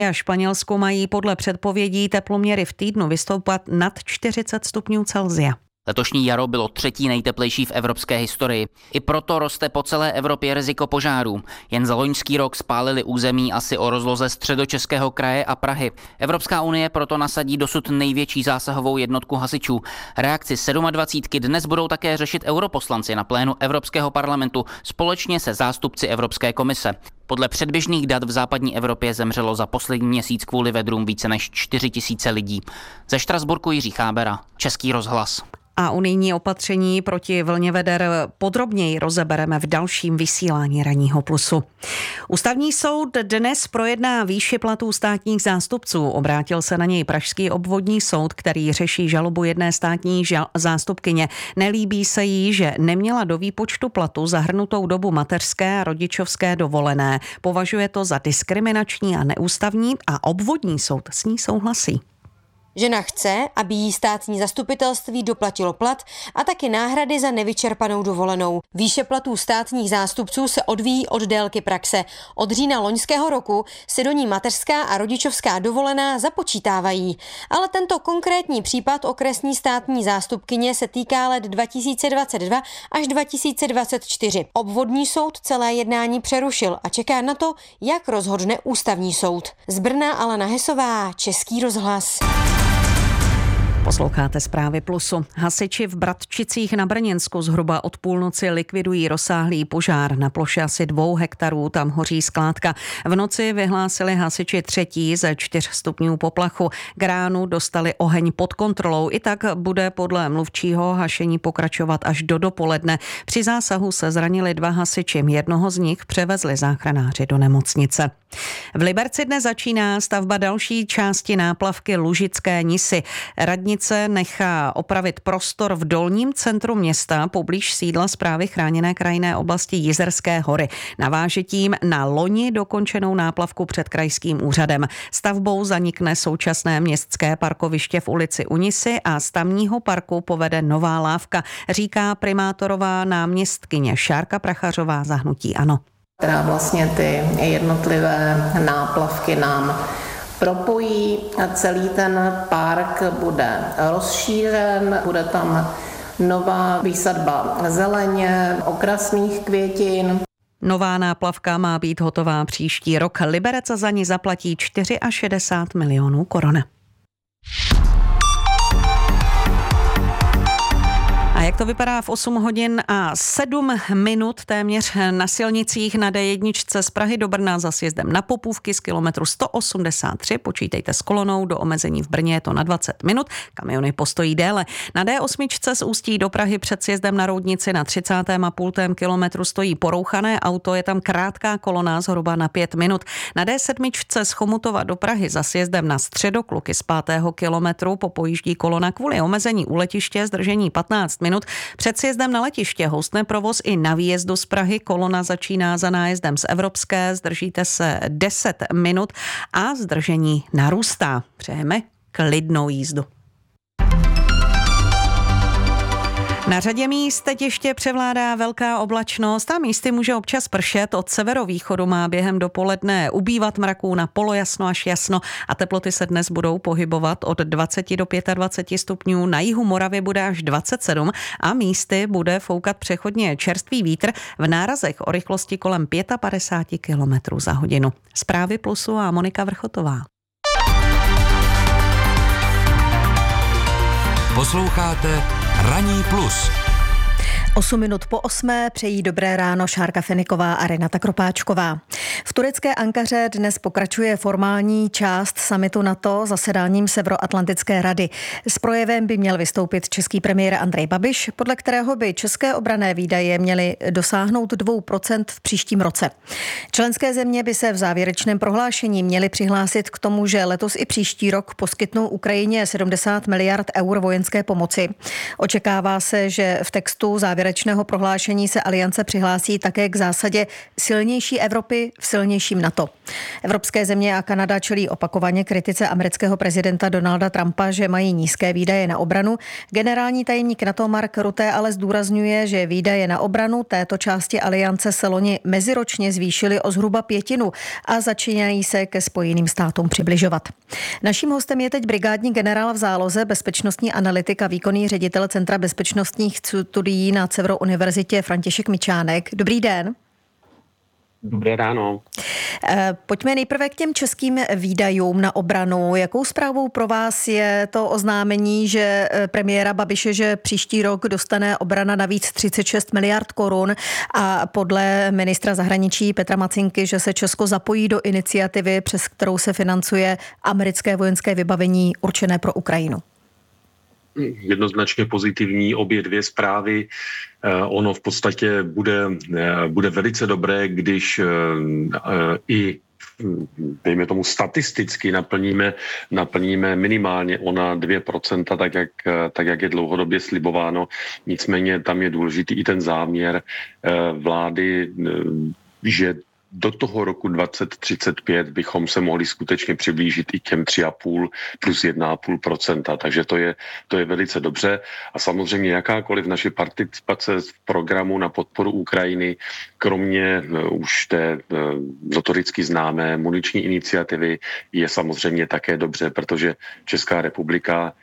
a Španělsku mají podle předpovědí teploměry v týdnu vystoupat nad 40 stupňů Celsia. Letošní jaro bylo třetí nejteplejší v evropské historii. I proto roste po celé Evropě riziko požárů. Jen za loňský rok spálili území asi o rozloze Středočeského kraje a Prahy. Evropská unie proto nasadí dosud největší zásahovou jednotku hasičů. Reakci 27 dnes budou také řešit europoslanci na plénu Evropského parlamentu společně se zástupci Evropské komise. Podle předběžných dat v západní Evropě zemřelo za poslední měsíc kvůli vedrům více než 4 000 lidí. Ze Štrasburku Jiří Chábera, Český rozhlas. A unijní opatření proti vlně veder podrobněji rozebereme v dalším vysílání Ranního plusu. Ústavní soud dnes projedná výši platů státních zástupců. Obrátil se na něj Pražský obvodní soud, který řeší žalobu jedné státní zástupkyně. Nelíbí se jí, že neměla do výpočtu platu zahrnutou dobu mateřské a rodičovské dovolené. Považuje to za diskriminační a neústavní a obvodní soud s ní souhlasí. Žena chce, aby jí státní zastupitelství doplatilo plat a taky náhrady za nevyčerpanou dovolenou. Výše platů státních zástupců se odvíjí od délky praxe. Od října loňského roku se do ní mateřská a rodičovská dovolená započítávají. Ale tento konkrétní případ okresní státní zástupkyně se týká let 2022 až 2024. Obvodní soud celé jednání přerušil a čeká na to, jak rozhodne ústavní soud. Z Brna Alena Hesová, Český rozhlas. Posloucháte Zprávy Plusu. Hasiči v Bratčicích na Brněnsku zhruba od půlnoci likvidují rozsáhlý požár. Na ploše asi 2 hektarů tam hoří skládka. V noci vyhlásili hasiči 3. ze 4 stupňů poplachu. K ránu dostali oheň pod kontrolou. I tak bude podle mluvčího hašení pokračovat až do dopoledne. Při zásahu se zranili 2 hasiči. Jednoho z nich převezli záchranáři do nemocnice. V Liberci dnes začíná stavba další části náplavky Lužické Nisy. Radnice nechá opravit prostor v dolním centru města poblíž sídla Správy chráněné krajinné oblasti Jizerské hory. Naváže tím na loni dokončenou náplavku před krajským úřadem. Stavbou zanikne současné městské parkoviště v ulici u Nisy a z tamního parku povede nová lávka, říká primátorová náměstkyně Šárka Prachařová za hnutí ANO. Která vlastně ty jednotlivé náplavky nám propojí a celý ten park bude rozšířen, bude tam nová výsadba zeleně, okrasných květin. Nová náplavka má být hotová příští rok. Liberec za ní zaplatí 64 milionů korun. A jak to vypadá v 8 hodin a 7 minut téměř na silnicích na D1 z Prahy do Brna za sjezdem na Popůvky z kilometru 183. Počítejte s kolonou, do omezení v Brně je to na 20 minut, kamiony postojí déle. Na D8 z Ústí do Prahy před sjezdem na Roudnici na 30,5 kilometru stojí porouchané auto, je tam krátká kolona zhruba na 5 minut. Na D7 z Chomutova do Prahy za sjezdem na Středokluky z 5. kilometru popojíždí kolona kvůli omezení u letiště, zdržení 15 minut. Před sjezdem na letiště houstne provoz i na výjezdu z Prahy. Kolona začíná za nájezdem z Evropské, zdržíte se 10 minut a zdržení narůstá. Přejeme klidnou jízdu. Na řadě míst teď ještě převládá velká oblačnost a místy může občas pršet. Od severovýchodu má během dopoledne ubývat mraků na polojasno až jasno a teploty se dnes budou pohybovat od 20 do 25 stupňů. Na jihu Moravy bude až 27 a místy bude foukat přechodně čerstvý vítr v nárazech o rychlosti kolem 55 km za hodinu. Zprávy Plusu a Monika Vrchotová. Posloucháte Ranní plus. 8 minut po 8 přejí dobré ráno Šárka Feniková a Renata Kropáčková. V turecké Ankaře dnes pokračuje formální část summitu NATO zasedáním Severoatlantické rady. S projevem by měl vystoupit český premiér Andrej Babiš, podle kterého by české obranné výdaje měly dosáhnout 2% v příštím roce. Členské země by se v závěrečném prohlášení měly přihlásit k tomu, že letos i příští rok poskytnou Ukrajině 70 miliard eur vojenské pomoci. Očekává se, že v textu závěrečného závěrečného prohlášení se aliance přihlásí také k zásadě silnější Evropy v silnějším NATO. Evropské země a Kanada čelí opakovaně kritice amerického prezidenta Donalda Trumpa, že mají nízké výdaje na obranu. Generální tajemník NATO Mark Rutte ale zdůrazňuje, že výdaje na obranu této části aliance se loni meziročně zvýšily o zhruba 1/5 a začínají se ke Spojeným státům přibližovat. Naším hostem je teď brigádní generál v záloze, bezpečnostní analytik a výkonný ředitel Centra bezpečnostních studií na Cevro univerzitě František Mičánek. Dobrý den. Dobré ráno. Pojďme nejprve k těm českým výdajům na obranu. Jakou zprávou pro vás je to oznámení, že premiéra Babiše, že příští rok dostane obrana navíc 36 miliard korun a podle ministra zahraničí Petra Macinky, že se Česko zapojí do iniciativy, přes kterou se financuje americké vojenské vybavení určené pro Ukrajinu? Jednoznačně pozitivní obě dvě zprávy. Ono v podstatě bude velice dobré, když i dejme tomu statisticky naplníme minimálně ona 2%, tak jak je dlouhodobě slibováno. Nicméně tam je důležitý i ten záměr vlády, že do toho roku 2035 bychom se mohli skutečně přiblížit i těm 3,5 plus 1,5%. Takže to je velice dobře. A samozřejmě jakákoliv naše participace v programu na podporu Ukrajiny, kromě už té notoricky známé muniční iniciativy, je samozřejmě také dobře, protože Česká republika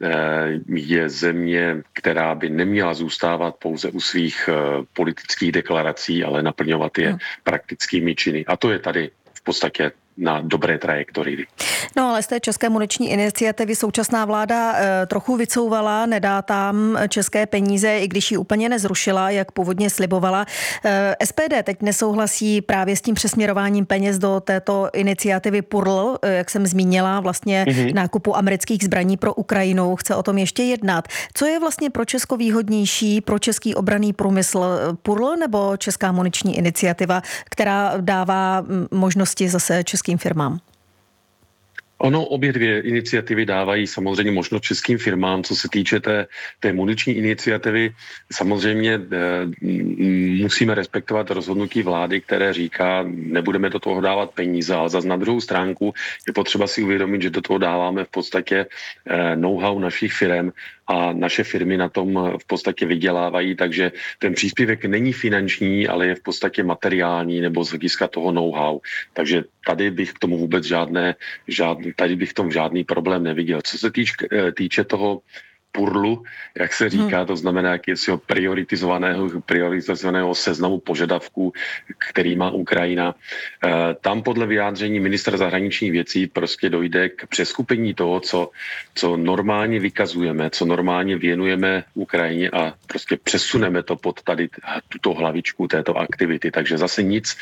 je země, která by neměla zůstávat pouze u svých politických deklarací, ale naplňovat je praktickými činy. A to je tady v podstatě na dobré trajektorii. No ale z té české muniční iniciativy současná vláda trochu vycouvala, nedá tam české peníze, i když ji úplně nezrušila, jak původně slibovala. SPD teď nesouhlasí právě s tím přesměrováním peněz do této iniciativy PURL, jak jsem zmínila, vlastně nákupu amerických zbraní pro Ukrajinu. Chce o tom ještě jednat. Co je vlastně pro Česko výhodnější, pro český obranný průmysl, PURL nebo česká muniční iniciativa, která dává možnosti zase českým firmám? Ono, obě dvě iniciativy dávají samozřejmě možnost českým firmám, co se týče té muniční iniciativy. Samozřejmě musíme respektovat rozhodnutí vlády, které říká, nebudeme do toho dávat peníze, ale zase na druhou stránku je potřeba si uvědomit, že do toho dáváme v podstatě know-how našich firem a naše firmy na tom v podstatě vydělávají, takže ten příspěvek není finanční, ale je v podstatě materiální nebo z hlediska toho know-how. Takže tady bych k tomu vůbec tady bych v tom žádný problém neviděl. Co se týče toho PURLu, jak se říká, to znamená jakýsiho prioritizovaného seznamu požadavků, který má Ukrajina. Tam podle vyjádření ministra zahraničních věcí prostě dojde k přeskupení toho, co normálně vykazujeme, co normálně věnujeme Ukrajině a prostě přesuneme to pod tady tuto hlavičku této aktivity. Takže zase nic,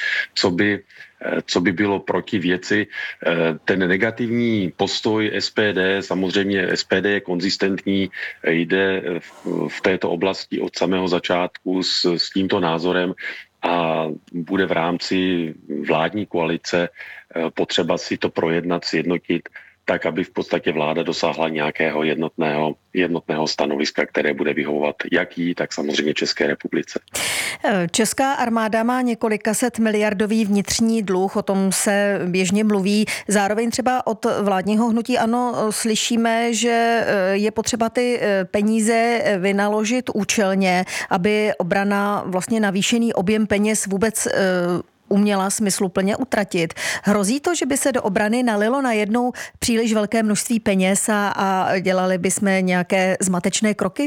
co by bylo proti věci. Ten negativní postoj SPD, samozřejmě SPD je konzistentní, jde v této oblasti od samého začátku s tímto názorem a bude v rámci vládní koalice potřeba si to projednat, sjednotit, tak, aby v podstatě vláda dosáhla nějakého jednotného stanoviska, které bude vyhovovat jak jí, tak samozřejmě České republice. Česká armáda má několika set miliardový vnitřní dluh, o tom se běžně mluví. Zároveň třeba od vládního hnutí ANO slyšíme, že je potřeba ty peníze vynaložit účelně, aby obrana vlastně navýšený objem peněz vůbec uměla smysluplně utratit. Hrozí to, že by se do obrany nalilo najednou příliš velké množství peněz a dělali bychom nějaké zmatečné kroky?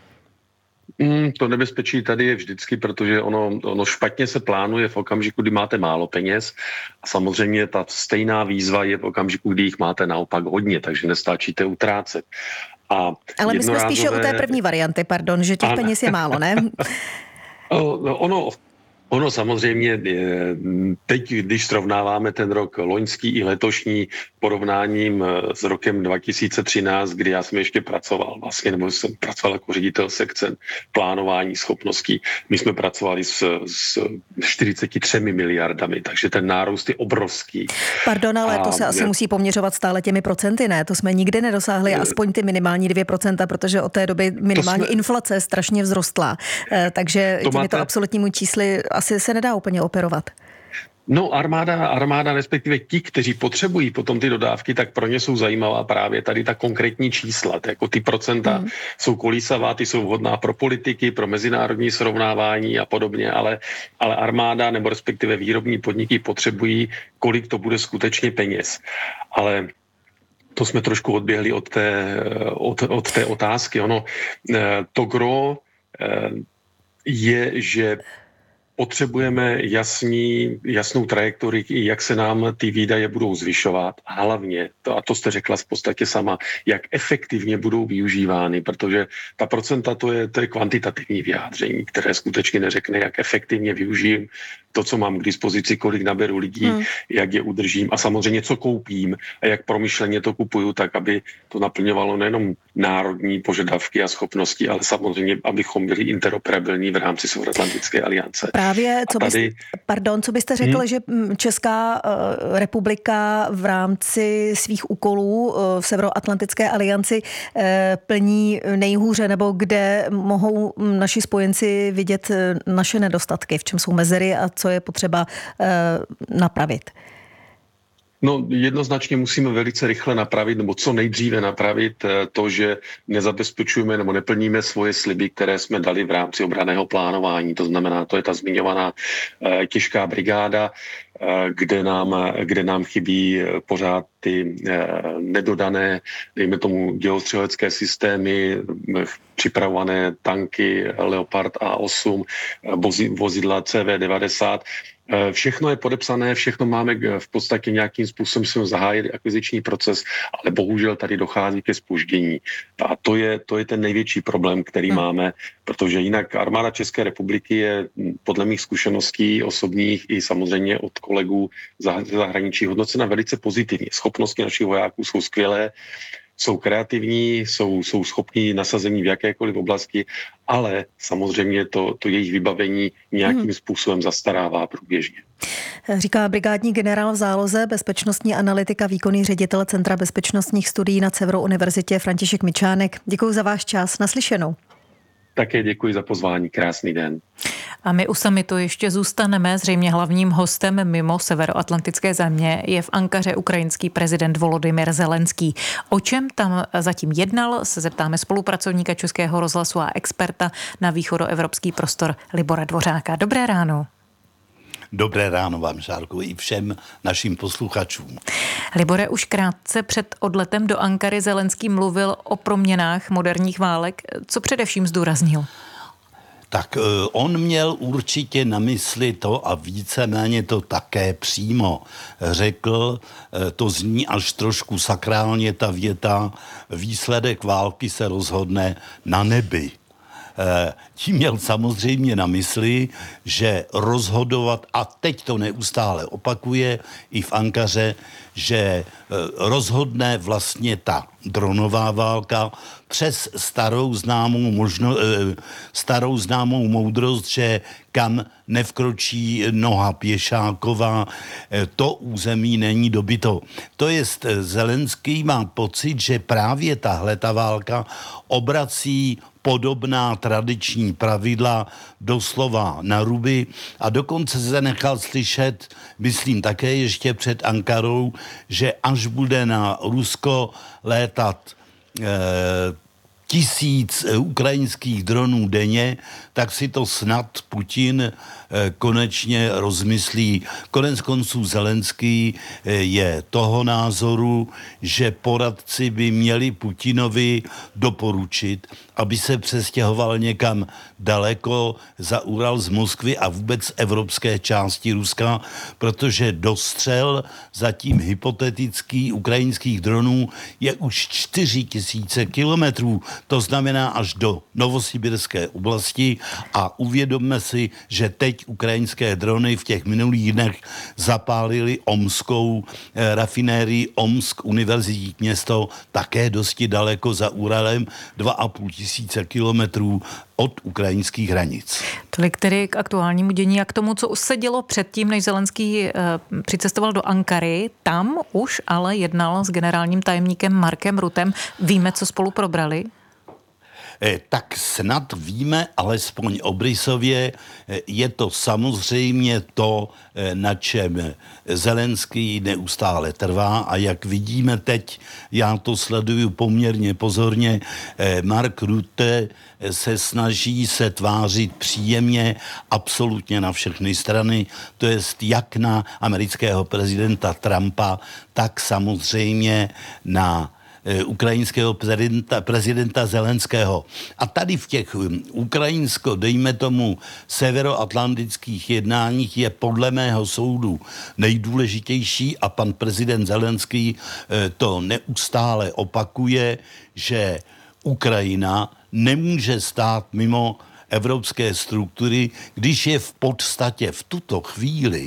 To nebezpečí tady je vždycky, protože ono špatně se plánuje v okamžiku, kdy máte málo peněz a samozřejmě ta stejná výzva je v okamžiku, kdy jich máte naopak hodně, takže nestačíte utrácet. Ale my jsme spíše u té první varianty, že těch peněz je málo, ne? Ono samozřejmě teď, když srovnáváme ten rok loňský i letošní porovnáním s rokem 2013, kdy já jsem ještě pracoval vlastně, nebo jsem pracoval jako ředitel sekce plánování schopností, my jsme pracovali s 43 miliardami, takže ten nárůst je obrovský. Pardon, ale to se asi musí poměřovat stále těmi procenty, ne? To jsme nikdy nedosáhli, aspoň ty minimální 2%, protože od té doby minimální inflace strašně vzrostla. Takže těmito absolutními čísly asi se nedá úplně operovat. No armáda, respektive ti, kteří potřebují potom ty dodávky, tak pro ně jsou zajímavá právě tady ta konkrétní čísla. Jako ty procenta jsou kolísavá, ty jsou vhodná pro politiky, pro mezinárodní srovnávání a podobně, ale armáda nebo respektive výrobní podniky potřebují, kolik to bude skutečně peněz. Ale to jsme trošku odběhli od té otázky. Ono, to gro je, že potřebujeme jasnou trajektorii, jak se nám ty výdaje budou zvyšovat. A hlavně, a to jste řekla v podstatě sama, jak efektivně budou využívány, protože ta procenta to je kvantitativní vyjádření, které skutečně neřekne, jak efektivně využijem to, co mám k dispozici, kolik naberu lidí, jak je udržím a samozřejmě, co koupím a jak promyšleně to kupuju, tak aby to naplňovalo nejenom národní požadavky a schopnosti, ale samozřejmě, abychom byli interoperabilní v rámci Severoatlantické aliance. Právě, co byste řekl, že Česká republika v rámci svých úkolů v Severoatlantické alianci plní nejhůře, nebo kde mohou naši spojenci vidět naše nedostatky, v čem jsou mezery a co je potřeba napravit? No jednoznačně musíme velice rychle napravit, nebo co nejdříve napravit to, že nezabezpečujeme nebo neplníme svoje sliby, které jsme dali v rámci obranného plánování. To znamená, to je ta zmiňovaná těžká brigáda, kde nám chybí pořád ty nedodané, dejme tomu, dělostřelecké systémy, připravované tanky Leopard A8, vozidla CV90. Všechno je podepsané, všechno máme v podstatě nějakým způsobem jsme zahájili akviziční proces, ale bohužel tady dochází ke zpoždění. A to je ten největší problém, který máme, protože jinak armáda České republiky je podle mých zkušeností osobních i samozřejmě od kolegů zahraničí hodnocena velice pozitivně. Schopnosti našich vojáků jsou skvělé, jsou kreativní, jsou schopní nasazení v jakékoliv oblasti, ale samozřejmě to jejich vybavení nějakým způsobem zastarává průběžně. Říká brigádní generál v záloze, bezpečnostní analytika, výkonný ředitel Centra bezpečnostních studií na Severouniverzitě František Mičánek. Děkuji za váš čas. Naslyšenou. Také děkuji za pozvání. Krásný den. A my u summitu ještě zůstaneme. Zřejmě hlavním hostem mimo severoatlantické země je v Ankaře ukrajinský prezident Volodymyr Zelenský. O čem tam zatím jednal, se zeptáme spolupracovníka Českého rozhlasu a experta na východoevropský prostor Libora Dvořáka. Dobré ráno. Dobré ráno vám, Šárko, i všem našim posluchačům. Libore, už krátce před odletem do Ankary Zelenský mluvil o proměnách moderních válek. Co především zdůraznil? Tak on měl určitě na mysli to a víceméně to také přímo řekl, to zní až trošku sakrálně ta věta, výsledek války se rozhodne na nebi. Tím měl samozřejmě na mysli, že rozhodovat, a teď to neustále opakuje i v Ankaře, že rozhodne vlastně ta dronová válka přes starou známou moudrost, že kam nevkročí noha pěšáková, to území není dobyto. To jest, Zelenský má pocit, že právě tahle ta válka obrací podobná tradiční pravidla doslova na ruby a dokonce se nechal slyšet, myslím také ještě před Ankarou, že až bude na Rusko létat 1000 ukrajinských dronů denně, tak si to snad Putin konečně rozmyslí. Konec konců Zelenský je toho názoru, že poradci by měli Putinovi doporučit, aby se přestěhoval někam daleko za Ural z Moskvy a vůbec evropské části Ruska, protože dostřel zatím hypotetický ukrajinských dronů je už 4000 kilometrů. to znamená až do Novosibirské oblasti, a uvědomme si, že teď ukrajinské drony v těch minulých dnech zapálili omskou rafinérii Omsk, univerzitní město, také dosti daleko za Uralem, 2,5 tisíce kilometrů od ukrajinských hranic. Tolik tedy k aktuálnímu dění a k tomu, co už se dělo předtím, než Zelenský přicestoval do Ankary. Tam už ale jednal s generálním tajemníkem Markem Ruttem. Víme, co spolu probrali? Tak snad víme, alespoň obrysově, je to samozřejmě to, na čem Zelenský neustále trvá, a jak vidíme teď, já to sleduju poměrně pozorně, Mark Rutte se snaží se tvářit příjemně absolutně na všechny strany, to jest jak na amerického prezidenta Trumpa, tak samozřejmě na ukrajinského prezidenta Zelenského. A tady v těch dejme tomu, severoatlantických jednáních je podle mého soudu nejdůležitější, a pan prezident Zelenský to neustále opakuje, že Ukrajina nemůže stát mimo evropské struktury, když je v podstatě v tuto chvíli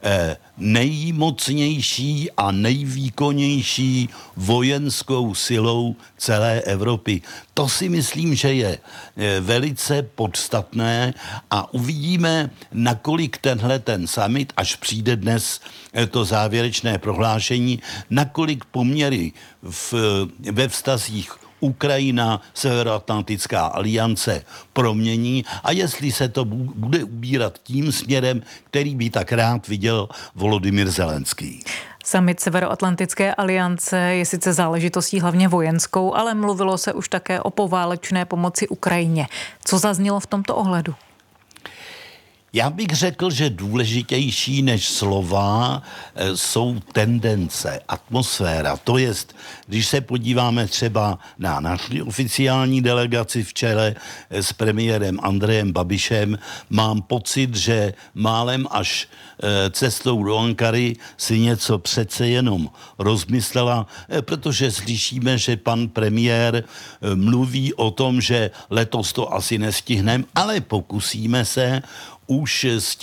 nejmocnější a nejvýkonnější vojenskou silou celé Evropy. To si myslím, že je velice podstatné, a uvidíme, nakolik ten summit, až přijde dnes to závěrečné prohlášení, nakolik poměry ve vztazích Ukrajina, Severoatlantická aliance promění, a jestli se to bude ubírat tím směrem, který by tak rád viděl Volodymyr Zelenský. Summit Severoatlantické aliance je sice záležitostí hlavně vojenskou, ale mluvilo se už také o poválečné pomoci Ukrajině. Co zaznělo v tomto ohledu? Já bych řekl, že důležitější než slova jsou tendence, atmosféra. To jest, když se podíváme třeba na naši oficiální delegaci v čele s premiérem Andrejem Babišem, mám pocit, že málem až cestou do Ankary si něco přece jenom rozmyslela, protože slyšíme, že pan premiér mluví o tom, že letos to asi nestihneme, ale pokusíme se už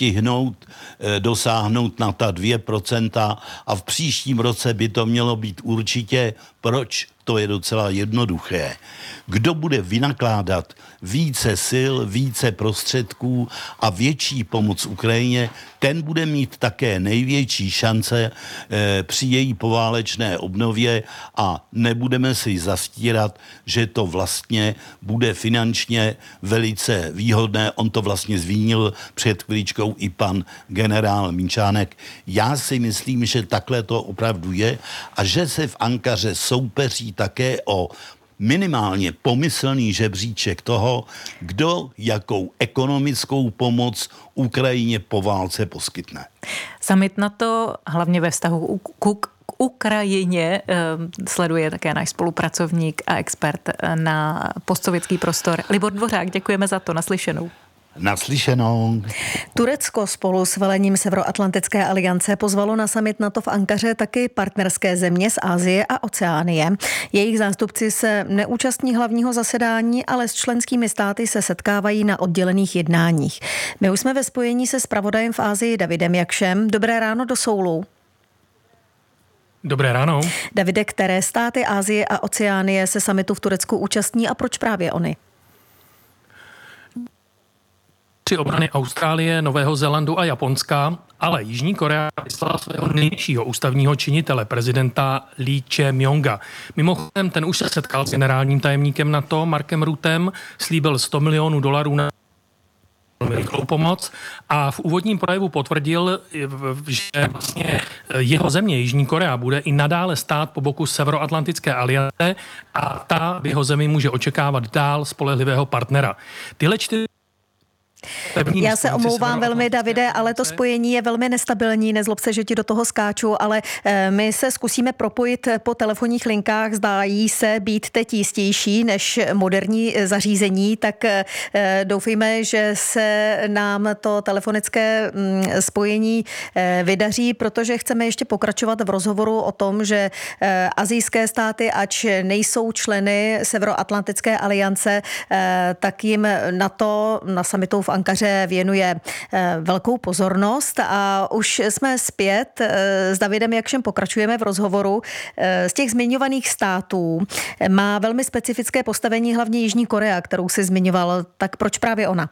dosáhnout na ta 2%, a v příštím roce by to mělo být určitě. Proč? To je docela jednoduché. Kdo bude vynakládat více sil, více prostředků a větší pomoc Ukrajině, ten bude mít také největší šance při její poválečné obnově, a nebudeme si zastírat, že to vlastně bude finančně velice výhodné. On to vlastně zmínil před chvíličkou i pan generál Minčánek. Já si myslím, že takhle to opravdu je, a že se v Ankaře soupeří také o minimálně pomyslný žebříček toho, kdo jakou ekonomickou pomoc Ukrajině po válce poskytne. Summit NATO hlavně ve vztahu k Ukrajině sleduje také náš spolupracovník a expert na postsovětský prostor Libor Dvořák. Děkujeme za to, naslyšenou. Naslyšenou. Turecko spolu s velením Severoatlantické aliance pozvalo na summit NATO v Ankaře taky partnerské země z Asie a Oceánie. Jejich zástupci se neúčastní hlavního zasedání, ale s členskými státy se setkávají na oddělených jednáních. My už jsme ve spojení se zpravodajem v Asii Davidem Jakšem. Dobré ráno do Soulu. Dobré ráno. Davide, které státy Asie a Oceánie se summitu v Turecku účastní a proč právě oni? Při obrany Austrálie, Nového Zélandu a Japonska, ale Jižní Korea vyslala svého nejvyššího ústavního činitele, prezidenta Lee Jae-myunga. Mimochodem, ten už se setkal s generálním tajemníkem NATO Markem Ruttem, slíbil $100 milionů na rychlou pomoc a v úvodním projevu potvrdil, že vlastně jeho země, Jižní Korea, bude i nadále stát po boku Severoatlantické aliance a ta v jeho zemi může očekávat dál spolehlivého partnera. Tyhle 4 Já se omlouvám velmi, Davide, ale to spojení je velmi nestabilní, nezlob se, že ti do toho skáču, ale my se zkusíme propojit po telefonních linkách, zdají se být teď jistější než moderní zařízení, tak doufejme, že se nám to telefonické spojení vydaří, protože chceme ještě pokračovat v rozhovoru o tom, že asijské státy, ač nejsou členy Severoatlantické aliance, tak jim NATO na summitu v Ankaře věnuje velkou pozornost a už jsme zpět s Davidem Jakšem, pokračujeme v rozhovoru. Z těch zmiňovaných států má velmi specifické postavení hlavně Jižní Korea, kterou si zmiňoval, tak proč právě ona?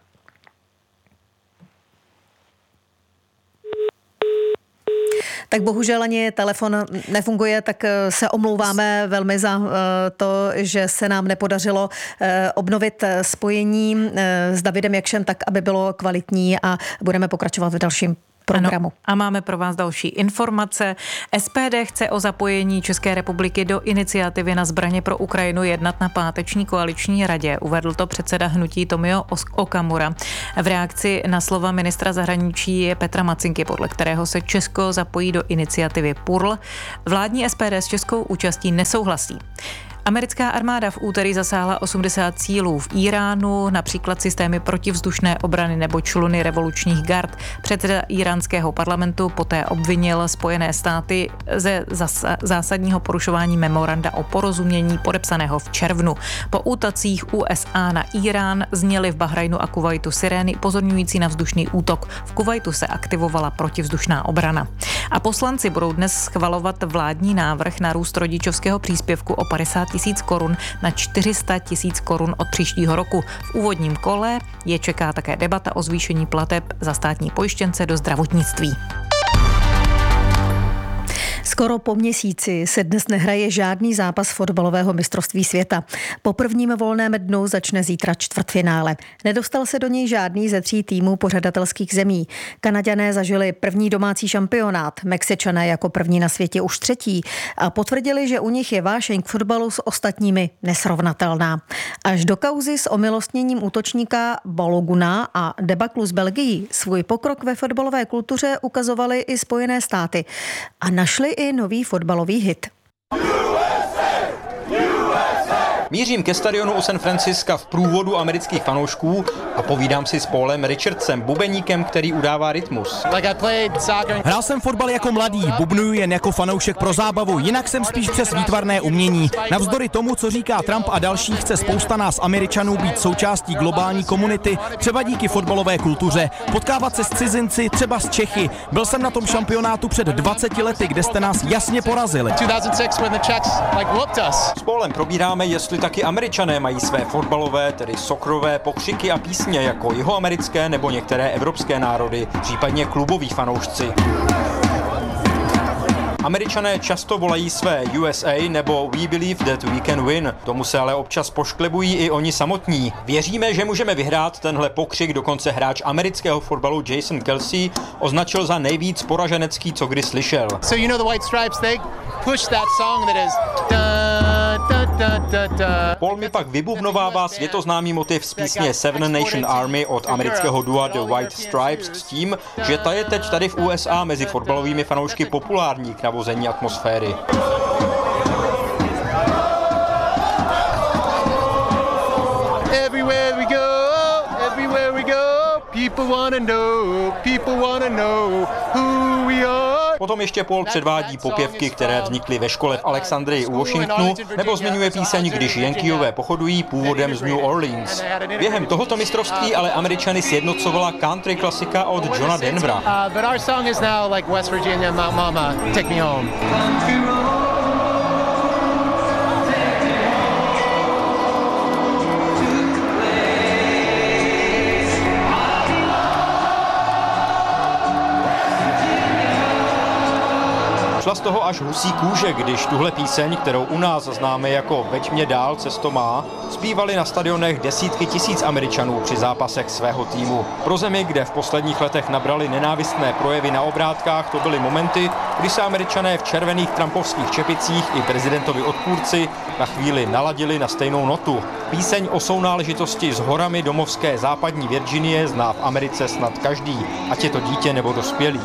Tak bohužel ani telefon nefunguje, tak se omlouváme velmi za to, že se nám nepodařilo obnovit spojení s Davidem Jakšem tak, aby bylo kvalitní a budeme pokračovat v dalším programu. Ano, a máme pro vás další informace. SPD chce o zapojení České republiky do iniciativy na zbraně pro Ukrajinu jednat na páteční koaliční radě. Uvedl to předseda hnutí Tomio Okamura v reakci na slova ministra zahraničí Petra Macinky, podle kterého se Česko zapojí do iniciativy PURL. Vládní SPD s českou účastí nesouhlasí. Americká armáda v úterý zasáhla 80 cílů v Iránu, například systémy protivzdušné obrany nebo čluny revolučních gard. Předseda iránského parlamentu poté obvinil Spojené státy ze zásadního porušování memoranda o porozumění podepsaného v červnu. Po útocích USA na Irán zněly v Bahrajnu a Kuvajtu sirény upozorňující na vzdušný útok. V Kuvajtu se aktivovala protivzdušná obrana. A poslanci budou dnes schvalovat vládní návrh na růst rodičovského příspěvku o 50 000 korun na 400 000 korun od příštího roku. V úvodním kole je čeká také debata o zvýšení plateb za státní pojištěnce do zdravotnictví. Skoro po měsíci se dnes nehraje žádný zápas fotbalového mistrovství světa. Po prvním volném dnu začne zítra čtvrtfinále. Nedostal se do něj žádný ze 3 týmů pořadatelských zemí. Kanaďané zažili první domácí šampionát, Mexičané jako první na světě už 3. a potvrdili, že u nich je vášeň k fotbalu s ostatními nesrovnatelná. Až do kauzy s omilostněním útočníka Baloguna a debaklu z Belgii svůj pokrok ve fotbalové kultuře ukazovaly i Spojené státy a našli i nový fotbalový hit. Mířím ke stadionu u San Francisca v průvodu amerických fanoušků a povídám si s Paulem Richardsem, bubeníkem, který udává rytmus. Hrál jsem fotbal jako mladý, bubnuju jen jako fanoušek pro zábavu, jinak jsem spíš přes výtvarné umění. Navzdory tomu, co říká Trump a další, chce spousta nás Američanů být součástí globální komunity, třeba díky fotbalové kultuře, potkávat se s cizinci, třeba s Čechy. Byl jsem na tom šampionátu před 20 lety, kde jste nás jasně porazili. S Paulem probíráme, jestli taky Američané mají své fotbalové, tedy sokrové pokřiky a písně jako jihoamerické nebo některé evropské národy, případně kluboví fanoušci. Američané často volají své USA nebo We believe that we can win. Tomu se ale občas pošklebují i oni samotní. Věříme, že můžeme vyhrát, tenhle pokřik dokonce hráč amerického fotbalu Jason Kelsey označil za nejvíc poraženecký, co kdy slyšel. So you know the White Stripes, they push that song that is Paul mi pak vybubnovává světoznámý motiv z písně Seven Nation Army od amerického dua The White Stripes s tím, že ta je teď tady v USA mezi fotbalovými fanoušky populární k navození atmosféry. Everywhere we go, people wanna know who we are. Potom ještě Paul předvádí popěvky, které vznikly ve škole v Alexandrii u Washingtonu, nebo zmiňuje píseň Když Yankeeové pochodují původem z New Orleans. Během tohoto mistrovství ale Američany sjednocovala country klasika od Johna Denvera. But our song is now like West Virginia, Mama, Take Me Home. toho až husí kůže, když tuhle píseň, kterou u nás známe jako Veď mě dál, cesto má, zpívali na stadionech desítky tisíc Američanů při zápasech svého týmu. Pro zemi, kde v posledních letech nabrali nenávistné projevy na obrátkách, to byly momenty, kdy se Američané v červených trumpovských čepicích i prezidentovi odpůrci na chvíli naladili na stejnou notu. Píseň o sounáležitosti s horami domovské západní Virginie zná v Americe snad každý, ať je to dítě nebo dospělý.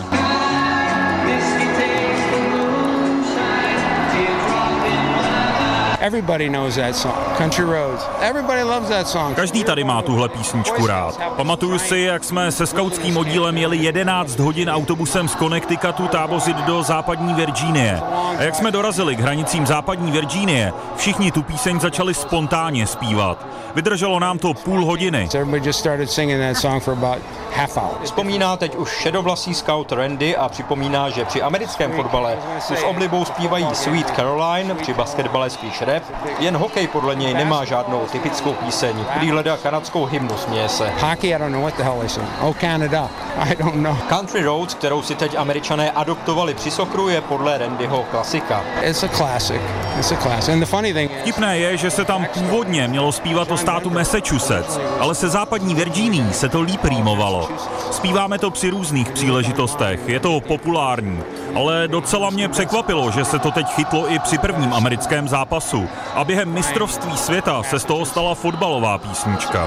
Everybody knows that song, Country Roads. Everybody loves that song. Každý tady má tuhle písničku rád. Pamatuju si, jak jsme se skautským oddílem jeli 11 hodin autobusem z Connecticutu tábořit do západní Virginie. A jak jsme dorazili k hranicím západní Virginie, všichni tu píseň začali spontánně zpívat. Vydrželo nám to půl hodiny. Vzpomíná teď už šedovlasý scout Randy a připomíná, že při americkém fotbale tu s oblibou zpívají Sweet Caroline, při basketbale spíš rap, jen hokej podle něj nemá žádnou typickou píseň. Prý hledá kanadskou hymnu, směje se. Hockey, I don't know what the hell they sing. Oh, Canada, I don't know. Country Roads, kterou si teď Američané adoptovali při sokru, je podle Randyho klasika. It's a classic. It's a classic. And the funny thing... Vtipné je, že se tam původně mělo zpívat o státu Massachusetts, ale se západní Virginií se to líp rýmovalo. Zpíváme to při různých příležitostech, je to populární, ale docela mě překvapilo, že se to teď chytlo i při prvním americkém zápasu a během mistrovství světa se z toho stala fotbalová písnička.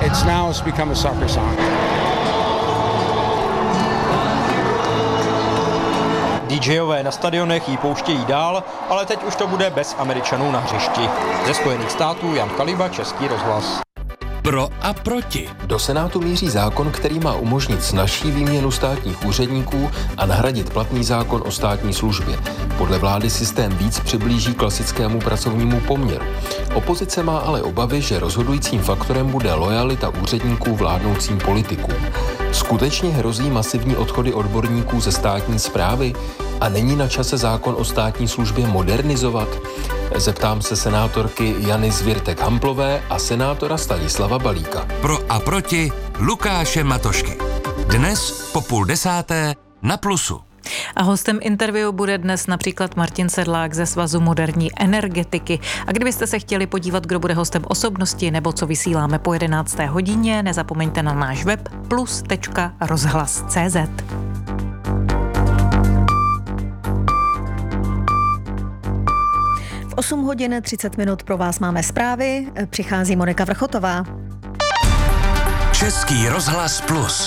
DJové na stadionech ji pouštějí dál, ale teď už to bude bez Američanů na hřišti. Ze Spojených států Jan Kaliba, Český rozhlas. Pro a proti. Do Senátu míří zákon, který má umožnit snazší výměnu státních úředníků a nahradit platný zákon o státní službě. Podle vlády systém víc přiblíží klasickému pracovnímu poměru. Opozice má ale obavy, že rozhodujícím faktorem bude lojalita úředníků vládnoucím politikům. Skutečně hrozí masivní odchody odborníků ze státní správy a není na čase zákon o státní službě modernizovat? Zeptám se senátorky Jany Zwirtek-Hamplové a senátora Stanislava Balíka. Pro a proti Lukáše Matošky. Dnes po 9:30 na Plusu. A hostem interview bude dnes například Martin Sedlák ze Svazu moderní energetiky. A kdybyste se chtěli podívat, kdo bude hostem osobnosti nebo co vysíláme po 11. hodině, nezapomeňte na náš web plus.rozhlas.cz. V 8 hodin 30 minut pro vás máme zprávy. Přichází Monika Vrchotová. Český rozhlas Plus.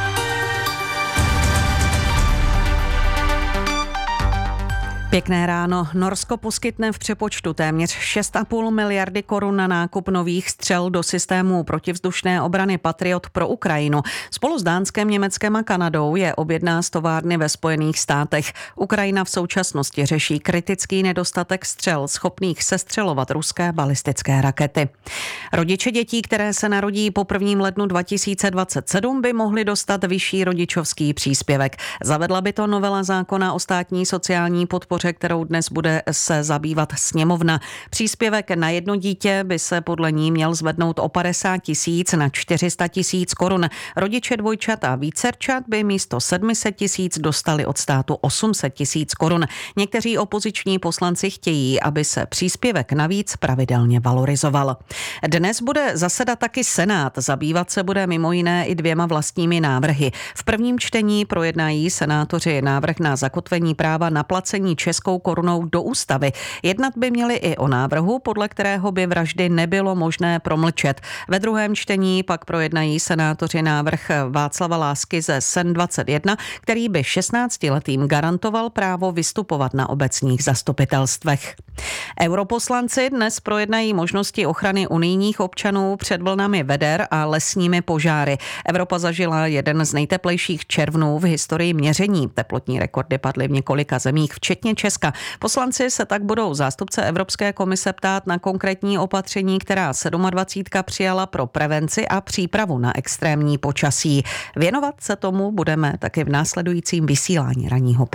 Pěkné ráno. Norsko poskytne v přepočtu téměř 6,5 miliardy korun na nákup nových střel do systému protivzdušné obrany Patriot pro Ukrajinu. Spolu s Dánskem, Německem a Kanadou je objedná z továrny ve Spojených státech. Ukrajina v současnosti řeší kritický nedostatek střel schopných sestřelovat ruské balistické rakety. Rodiče dětí, které se narodí po 1. lednu 2027, by mohli dostat vyšší rodičovský příspěvek. Zavedla by to novela zákona o státní sociální podpoře, kterou dnes bude se zabývat sněmovna. Příspěvek na jedno dítě by se podle ní měl zvednout o 50 000 na 400 000 korun. Rodiče dvojčat a vícerčat by místo 700 000 dostali od státu 800 000 korun. Někteří opoziční poslanci chtějí, aby se příspěvek navíc pravidelně valorizoval. Dnes bude zasedat taky Senát. Zabývat se bude mimo jiné i 2 vlastními návrhy. V prvním čtení projednají senátoři návrh na zakotvení práva na placení českou korunou do ústavy. Jednat by měli i o návrhu, podle kterého by vraždy nebylo možné promlčet. Ve druhém čtení pak projednají senátoři návrh Václava Lásky ze SEN 21, který by 16letým garantoval právo vystupovat na obecních zastupitelstvech. Europoslanci dnes projednají možnosti ochrany unijních občanů před vlnami veder a lesními požáry. Evropa zažila jeden z nejteplejších červnů v historii měření. Teplotní rekordy padly v několika zemích, včetně Česka. Poslanci se tak budou zástupce Evropské komise ptát na konkrétní opatření, která 27. přijala pro prevenci a přípravu na extrémní počasí. Věnovat se tomu budeme taky v následujícím vysílání Ranního Plusu.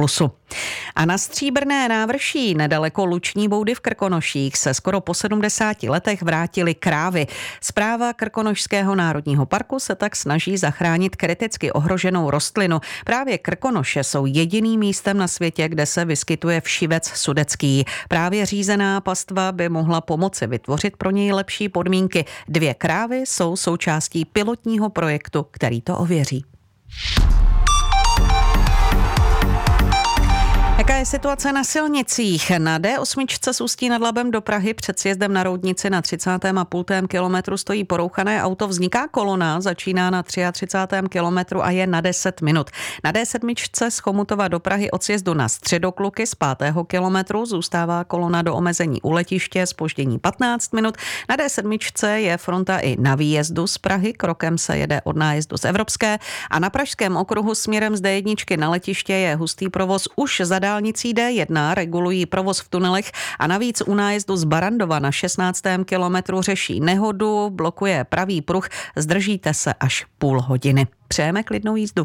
A na Stříbrné návrší nedaleko Luční Boudy v Krkonoších se skoro po 70 letech vrátily krávy. Správa Krkonošského národního parku se tak snaží zachránit kriticky ohroženou rostlinu. Právě Krkonoše jsou jediným místem na světě, kde se vyskytuje všivec sudecký. Právě řízená pastva by mohla pomoci vytvořit pro něj lepší podmínky. 2 krávy jsou součástí pilotního projektu, který to ověří. Jaká je situace na silnicích? Na D8 z Ústí nad Labem do Prahy před sjezdem na Roudnici na 30,5 kilometru stojí porouchané auto. Vzniká kolona, začíná na 33. kilometru a je na 10 minut. Na D7 z Chomutova do Prahy od sjezdu na Středokluky z 5. kilometru zůstává kolona do omezení u letiště, zpoždění 15 minut. Na D7 je fronta i na výjezdu z Prahy, krokem se jede od nájezdu z Evropské a na pražském okruhu směrem z D1 na letiště je hustý provoz už za dálnicí D1, regulují provoz v tunelech a navíc u nájezdu z Barandova na 16. kilometru řeší nehodu, blokuje pravý pruh, zdržíte se až půl hodiny. Přejeme klidnou jízdu.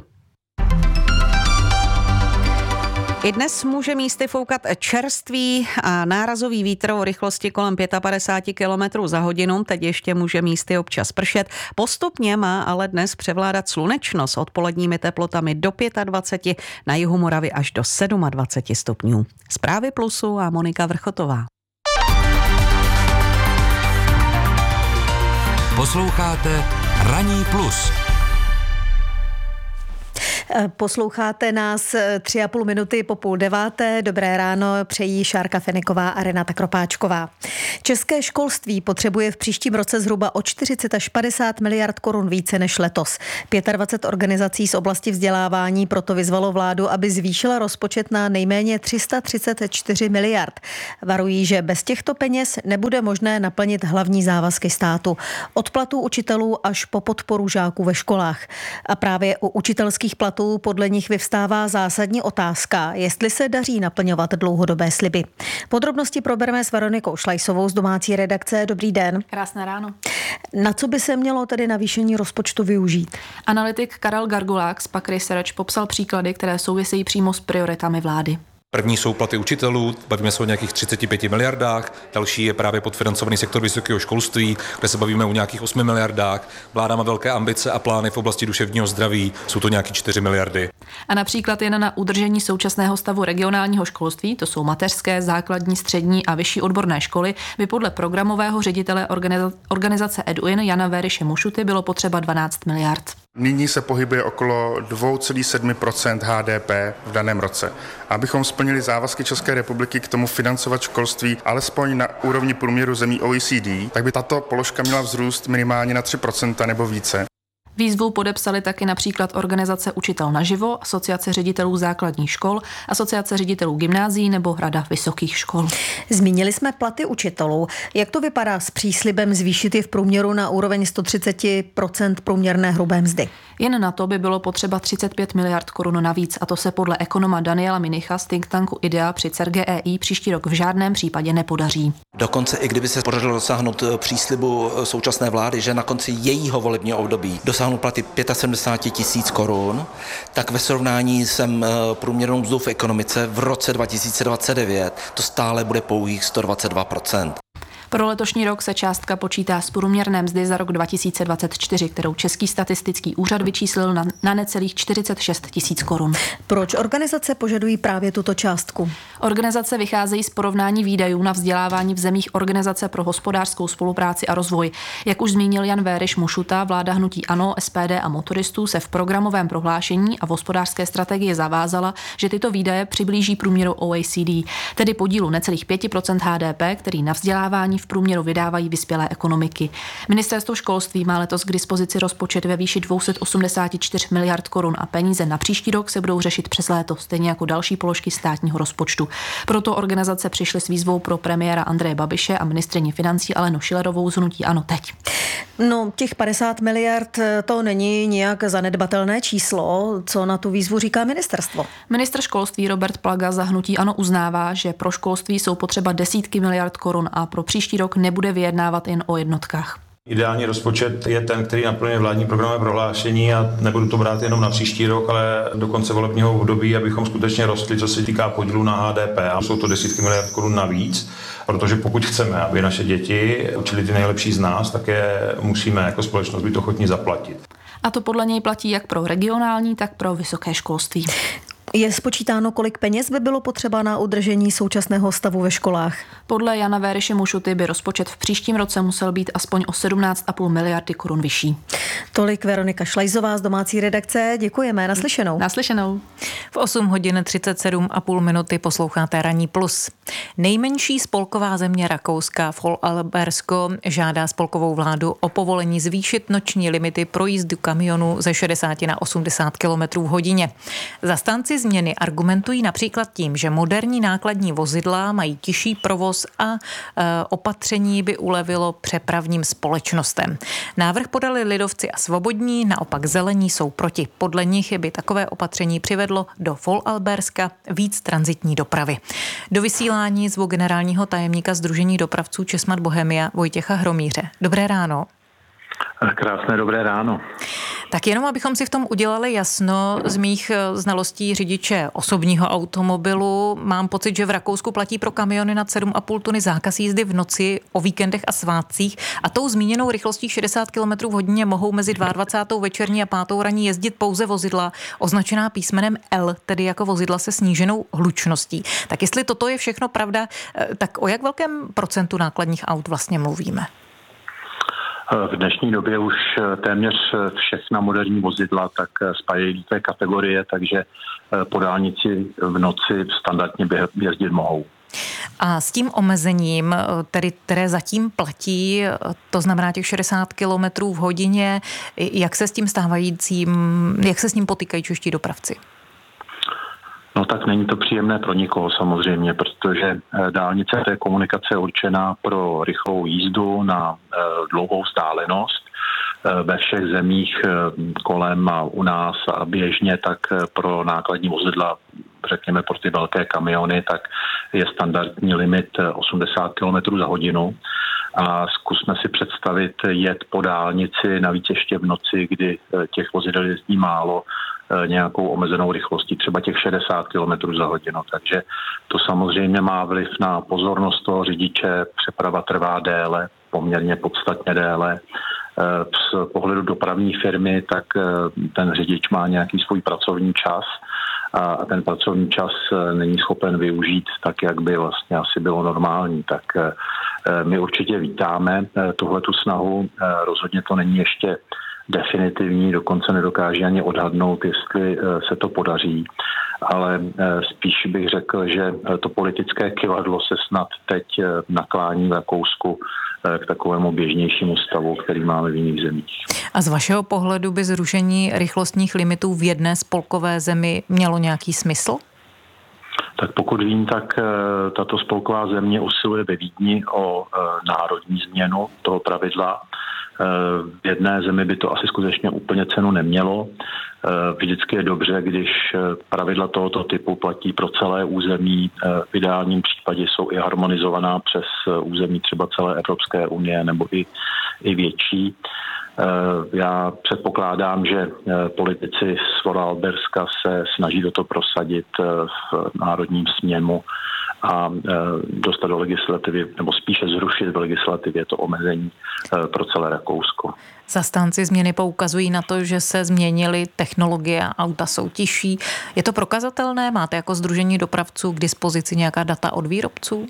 I dnes může místy foukat čerstvý a nárazový vítr o rychlosti kolem 55 km za hodinu. Teď ještě může místy občas pršet. Postupně má ale dnes převládat slunečno s odpoledními teplotami do 25, na jihu Moravy až do 27 stupňů. Zprávy Plusu a Monika Vrchotová. Posloucháte Ranní plus. Posloucháte nás 3,5 minuty po 8:30. Dobré ráno přejí Šárka Feniková a Renata Kropáčková. České školství potřebuje v příštím roce zhruba o 40 až 50 miliard korun více než letos. 25 organizací z oblasti vzdělávání proto vyzvalo vládu, aby zvýšila rozpočet na nejméně 334 miliard. Varují, že bez těchto peněz nebude možné naplnit hlavní závazky státu. Od platů učitelů až po podporu žáků ve školách. A právě u učitelských platů podle nich vyvstává zásadní otázka, jestli se daří naplňovat dlouhodobé sliby. Podrobnosti probereme s Veronikou Šlajsovou z domácí redakce. Dobrý den. Krásné ráno. Na co by se mělo tedy navýšení rozpočtu využít? Analytik Karel Gargulák z PAC Research popsal příklady, které souvisejí přímo s prioritami vlády. První jsou platy učitelů, bavíme se o nějakých 35 miliardách, další je právě podfinancovaný sektor vysokého školství, kde se bavíme o nějakých 8 miliardách. Vláda má velké ambice a plány v oblasti duševního zdraví, jsou to nějaké 4 miliardy. A například jen na udržení současného stavu regionálního školství, to jsou mateřské, základní, střední a vyšší odborné školy, by podle programového ředitele organizace EduIn Jana Veriše Mušuty bylo potřeba 12 miliard. Nyní se pohybuje okolo 2,7% HDP v daném roce. Abychom splnili závazky České republiky k tomu financovat školství alespoň na úrovni průměru zemí OECD, tak by tato položka měla vzrůst minimálně na 3% nebo více. Výzvu podepsali taky například organizace Učitel naživo, Asociace ředitelů základních škol, Asociace ředitelů gymnázií nebo Rada vysokých škol. Zmínili jsme platy učitelů. Jak to vypadá s příslibem zvýšit je v průměru na úroveň 130% průměrné hrubé mzdy? Jen na to by bylo potřeba 35 miliard korun navíc a to se podle ekonoma Daniela Minicha z think tanku IDEA při CERGEI příští rok v žádném případě nepodaří. Dokonce i kdyby se podařilo dosáhnout příslibu současné vlády, že na konci jejího volebního období dosáhnou platy 75 tisíc korun, tak ve srovnání s průměrnou mzdou v ekonomice v roce 2029 to stále bude pouhých 122%. Pro letošní rok se částka počítá z průměrné mzdy za rok 2024, kterou Český statistický úřad vyčíslil na necelých 46 tisíc korun. Proč organizace požadují právě tuto částku? Organizace vycházejí z porovnání výdajů na vzdělávání v zemích Organizace pro hospodářskou spolupráci a rozvoj. Jak už zmínil Jan Veriš Mušuta, vláda hnutí ANO, SPD a motoristů se v programovém prohlášení a v hospodářské strategii zavázala, že tyto výdaje přiblíží průměru OECD, tedy podílu necelých 5% HDP, který na vzdělávání v průměru vydávají vyspělé ekonomiky. Ministerstvo školství má letos k dispozici rozpočet ve výši 284 miliard korun a peníze na příští rok se budou řešit přes léto, stejně jako další položky státního rozpočtu. Proto organizace přišly s výzvou pro premiéra Andreje Babiše a ministryni financí Alenu Schillerovou z hnutí ANO teď. No, těch 50 miliard to není nijak zanedbatelné číslo. Co na tu výzvu říká ministerstvo? Ministr školství Robert Plaga za hnutí ANO uznává, že pro školství jsou potřeba desítky miliard korun a pro příští rok nebude vyjednávat jen o jednotkách. Ideální rozpočet je ten, který naplňuje vládní programové prohlášení a nebudu to brát jenom na příští rok, ale do konce volebního období, abychom skutečně rostli, co se týká podílu na HDP. A jsou to desítky miliard korun navíc, protože pokud chceme, aby naše děti učili ty nejlepší z nás, tak je musíme jako společnost být ochotní zaplatit. A to podle něj platí jak pro regionální, tak pro vysoké školství. Je spočítáno, kolik peněz by bylo potřeba na udržení současného stavu ve školách? Podle Jana Vériše Mušuty by rozpočet v příštím roce musel být aspoň o 17,5 miliardy korun vyšší. Tolik Veronika Šlajzová z domácí redakce. Děkujeme, naslyšenou. Naslyšenou. V 8 hodin 37,5 minuty posloucháte Ranní plus. Nejmenší spolková země Rakouska, Vorarlbersko, žádá spolkovou vládu o povolení zvýšit noční limity pro jízdu kamionů ze 60 na 80 km v hodině. Zastánci změny argumentují například tím, že moderní nákladní vozidla mají tižší provoz a opatření by ulevilo přepravním společnostem. Návrh podali lidovci a svobodní, naopak zelení jsou proti. Podle nich by takové opatření přivedlo do Vorarlberska víc tranzitní dopravy. Do vysílání zvu generálního tajemníka Sdružení dopravců Česmad Bohemia Vojtěcha Hromíře. Dobré ráno. Krásné dobré ráno. Tak jenom, abychom si v tom udělali jasno z mých znalostí řidiče osobního automobilu, mám pocit, že v Rakousku platí pro kamiony nad 7,5 tuny zákaz jízdy v noci, o víkendech a svátcích a tou zmíněnou rychlostí 60 km v hodině mohou mezi 22. večerní a 5. ranní jezdit pouze vozidla označená písmenem L, tedy jako vozidla se sníženou hlučností. Tak jestli toto je všechno pravda, tak o jak velkém procentu nákladních aut vlastně mluvíme? V dnešní době už téměř všechna moderní vozidla tak spadají do té kategorie, takže po dálnici v noci standardně jezdit mohou. A s tím omezením, tedy, které zatím platí, to znamená těch 60 km v hodině, jak se s ním potýkají čeští dopravci? No tak není to příjemné pro nikoho samozřejmě, protože dálnice je komunikace určená pro rychlou jízdu na dlouhou vzdálenost. Ve všech zemích kolem a u nás a běžně tak pro nákladní vozidla, řekněme pro ty velké kamiony, tak je standardní limit 80 km za hodinu. A zkusme si představit jet po dálnici, navíc ještě v noci, kdy těch vozidel jezdí málo, nějakou omezenou rychlostí, třeba těch 60 km za hodinu. Takže to samozřejmě má vliv na pozornost toho řidiče, přeprava trvá déle, poměrně podstatně déle. Z pohledu dopravní firmy, tak ten řidič má nějaký svůj pracovní čas a ten pracovní čas není schopen využít tak, jak by vlastně asi bylo normální. Tak my určitě vítáme tuhletu snahu, rozhodně to není ještě definitivní, dokonce nedokáže ani odhadnout, jestli se to podaří, ale spíš bych řekl, že to politické kyvadlo se snad teď naklání v Rakousku k takovému běžnějšímu stavu, který máme v jiných zemích. A z vašeho pohledu by zrušení rychlostních limitů v jedné spolkové zemi mělo nějaký smysl? Tak pokud vím, tak tato spolková země usiluje ve Vídni o národní změnu toho pravidla. V jedné zemi by to asi skutečně úplně cenu nemělo. Vždycky je dobře, když pravidla tohoto typu platí pro celé území. V ideálním případě jsou i harmonizovaná přes území třeba celé Evropské unie nebo i větší. Já předpokládám, že politici z Vorarlberska se snaží do toho prosadit v národním sněmu a dostat do legislativy, nebo spíše zrušit v legislativě to omezení pro celé Rakousko. Zastánci změny poukazují na to, že se změnily technologie a auta jsou tižší. Je to prokazatelné? Máte jako Sdružení dopravců k dispozici nějaká data od výrobců?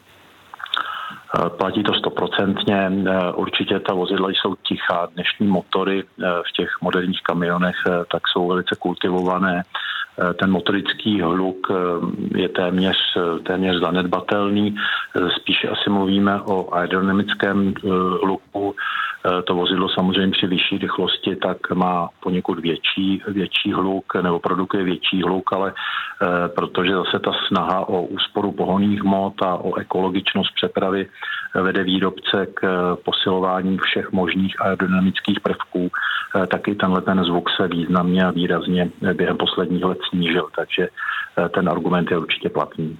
Platí to 100%. Určitě ta vozidla jsou tichá. Dnešní motory v těch moderních kamionech tak jsou velice kultivované. Ten motorický hluk je téměř zanedbatelný. Spíše asi mluvíme o aerodynamickém hluku. To vozidlo samozřejmě při vyšší rychlosti tak má poněkud větší hluk nebo produkuje větší hluk, ale protože zase ta snaha o úsporu pohonných hmot a o ekologičnost přepravy vede výrobce k posilování všech možných aerodynamických prvků, taky ten zvuk se významně a výrazně během posledních let snížil, takže ten argument je určitě platný.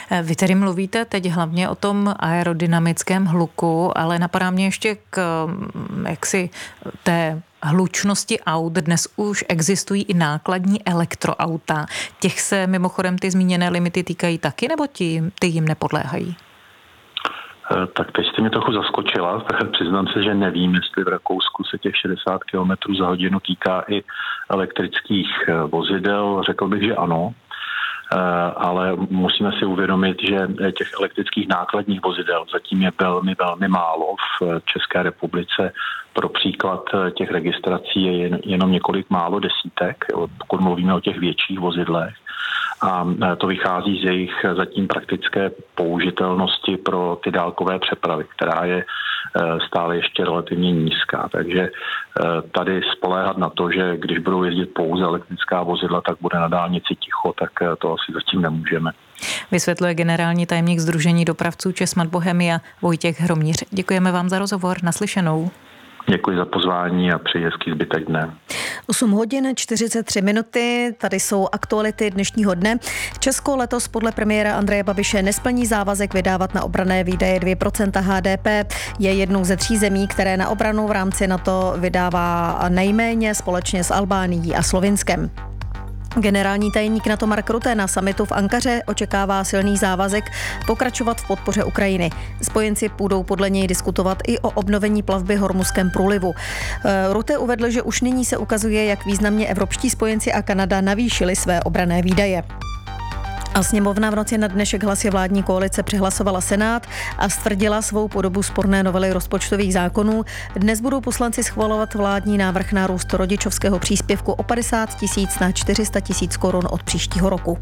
Vy tedy mluvíte teď hlavně o tom aerodynamickém hluku, ale napadá mě ještě k té hlučnosti aut. Dnes už existují i nákladní elektroauta. Těch se mimochodem ty zmíněné limity týkají taky, nebo ty jim nepodléhají? Tak teď jste mě trochu zaskočila. Přiznám se, že nevím, jestli v Rakousku se těch 60 km za hodinu týká i elektrických vozidel. Řekl bych, že ano. Ale musíme si uvědomit, že těch elektrických nákladních vozidel zatím je velmi, velmi málo v České republice. Pro příklad těch registrací je jenom několik málo desítek, pokud mluvíme o těch větších vozidlech. A to vychází z jejich zatím praktické použitelnosti pro ty dálkové přepravy, která je stále ještě relativně nízká. Takže tady spoléhat na to, že když budou jezdit pouze elektrická vozidla, tak bude na dálnici ticho, tak to asi zatím nemůžeme. Vysvětluje generální tajemník Sdružení dopravců Česmad Bohemia Vojtěch Hromníř. Děkujeme vám za rozhovor. Naslyšenou. Děkuji za pozvání a přeji hezký zbytek dne. 8 hodin 43 minuty, tady jsou aktuality dnešního dne. Česko letos podle premiéra Andreje Babiše nesplní závazek vydávat na obranné výdaje 2% HDP. Je jednou ze 3 zemí, které na obranu v rámci NATO vydává nejméně společně s Albánií a Slovinskem. Generální tajemník NATO Mark Rutte na summitu v Ankaře očekává silný závazek pokračovat v podpoře Ukrajiny. Spojenci půjdou podle něj diskutovat i o obnovení plavby Hormuzském průlivu. Rutte uvedl, že už nyní se ukazuje, jak významně evropští spojenci a Kanada navýšili své obranné výdaje. A sněmovna v noci na dnešek hlasy vládní koalice přehlasovala Senát a stvrdila svou podobu sporné novely rozpočtových zákonů. Dnes budou poslanci schvalovat vládní návrh na růst rodičovského příspěvku o 50 000 na 400 000 korun od příštího roku.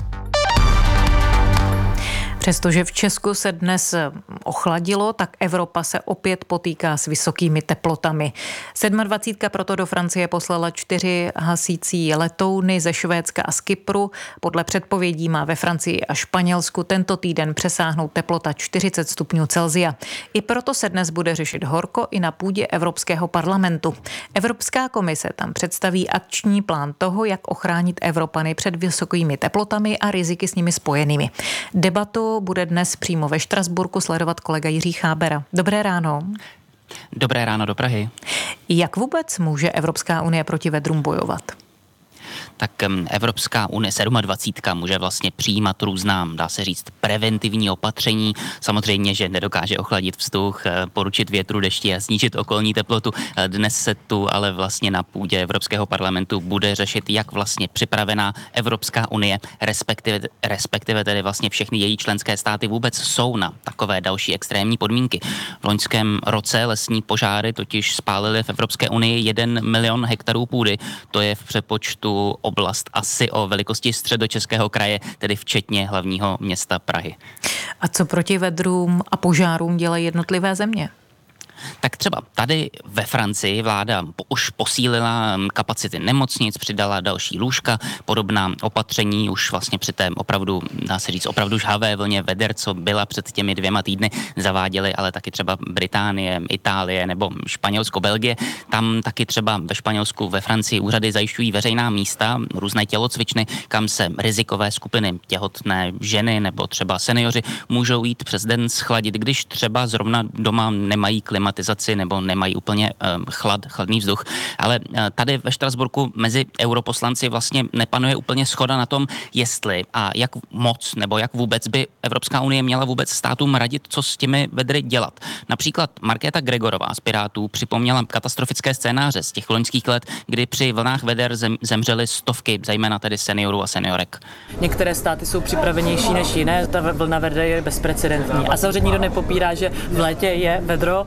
Přestože v Česku se dnes ochladilo, tak Evropa se opět potýká s vysokými teplotami. 27. proto do Francie poslala 4 hasící letouny ze Švédska a z Kypru. Podle předpovědí má ve Francii a Španělsku tento týden přesáhnout teplota 40 stupňů Celsia. I proto se dnes bude řešit horko i na půdě Evropského parlamentu. Evropská komise tam představí akční plán toho, jak ochránit Evropany před vysokými teplotami a riziky s nimi spojenými. Debatu bude dnes přímo ve Štrasburku sledovat kolega Jiří Chábera. Dobré ráno. Dobré ráno do Prahy. Jak vůbec může Evropská unie proti vedrům bojovat? Tak Evropská unie 27 může vlastně přijímat různá, dá se říct, preventivní opatření. Samozřejmě, že nedokáže ochladit vzduch, poručit větru, dešti a snížit okolní teplotu. Dnes se tu ale vlastně na půdě Evropského parlamentu bude řešit, jak vlastně připravená Evropská unie, respektive tedy vlastně všechny její členské státy vůbec jsou na takové další extrémní podmínky. V loňském roce lesní požáry totiž spálily v Evropské unii 1 milion hektarů půdy. To je v přepočtu oblast asi o velikosti Středočeského kraje, tedy včetně hlavního města Prahy. A co proti vedrům a požárům dělají jednotlivé země? Tak třeba tady ve Francii vláda už posílila kapacity nemocnic, přidala další lůžka, podobná opatření už vlastně při té opravdu, dá se říct, opravdu žhavé vlně veder, co byla před těmi 2 týdny, zaváděly, ale taky třeba Británie, Itálie nebo Španělsko, Belgie. Tam taky třeba ve Španělsku, ve Francii úřady zajišťují veřejná místa, různé tělocvičny, kam se rizikové skupiny, těhotné ženy nebo třeba seniori můžou jít přes den schladit, když třeba zrovna doma nemají klimatizaci nebo nemají úplně chladný vzduch. Ale tady ve Štrasburku mezi europoslanci vlastně nepanuje úplně shoda na tom, jestli a jak moc nebo jak vůbec by Evropská unie měla vůbec státům radit, co s těmi vedry dělat. Například Markéta Gregorová z Pirátů připomněla katastrofické scénáře z těch loňských let, kdy při vlnách veder zemřely stovky, zejména tedy seniorů a seniorek. Některé státy jsou připravenější než jiné, ta vlna veder je bezprecedentní. A samozřejmě nikdo nepopírá, že v létě je vedro.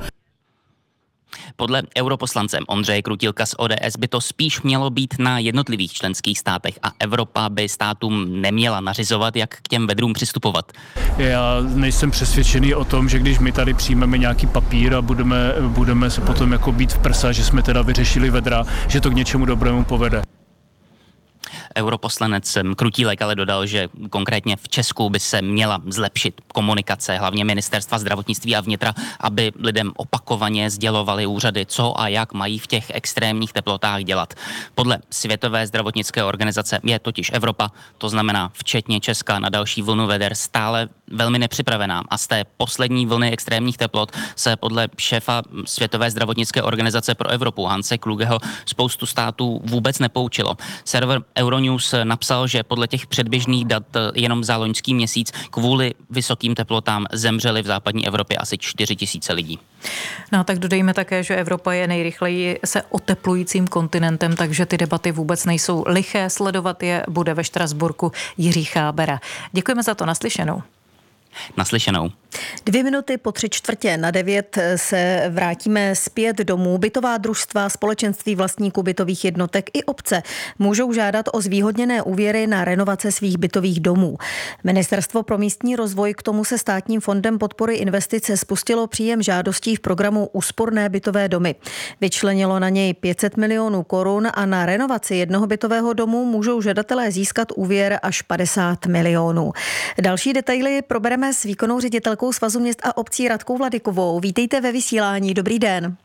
Podle europoslance Ondřeje Krutílka z ODS by to spíš mělo být na jednotlivých členských státech a Evropa by státům neměla nařizovat, jak k těm vedrům přistupovat. Já nejsem přesvědčený o tom, že když my tady přijmeme nějaký papír a budeme se potom jako bít v prsa, že jsme teda vyřešili vedra, že to k něčemu dobrému povede. europoslanec Krutílek ale dodal, že konkrétně v Česku by se měla zlepšit komunikace, hlavně ministerstva zdravotnictví a vnitra, aby lidem opakovaně sdělovali úřady, co a jak mají v těch extrémních teplotách dělat. Podle Světové zdravotnické organizace je totiž Evropa, to znamená včetně Česka, na další vlnu veder stále velmi nepřipravená. A z té poslední vlny extrémních teplot se podle šéfa Světové zdravotnické organizace pro Evropu Hanse Klugeho spoustu států vůbec nepoučilo. Server Euronews napsal, že podle těch předběžných dat jenom za loňský měsíc kvůli vysokým teplotám zemřeli v západní Evropě asi 4 000 lidí. No tak dodejme také, že Evropa je nejrychleji se oteplujícím kontinentem, takže ty debaty vůbec nejsou liché. Sledovat je bude ve Štrasburku Jiří Chábera. Děkujeme za to, naslyšenou. Naslyšenou. 2 minuty po 8:45 se vrátíme zpět domů. Bytová družstva, společenství vlastníků bytových jednotek i obce můžou žádat o zvýhodněné úvěry na renovace svých bytových domů. Ministerstvo pro místní rozvoj k tomu se Státním fondem podpory investice spustilo příjem žádostí v programu Úsporné bytové domy. Vyčlenilo na něj 500 milionů korun a na renovaci jednoho bytového domu můžou žadatelé získat úvěr až 50 milionů. Další detaily probereme s výkonnou ředitelkou Svazu měst a obcí Radkou Vladykovou. Vítejte ve vysílání. Dobrý den.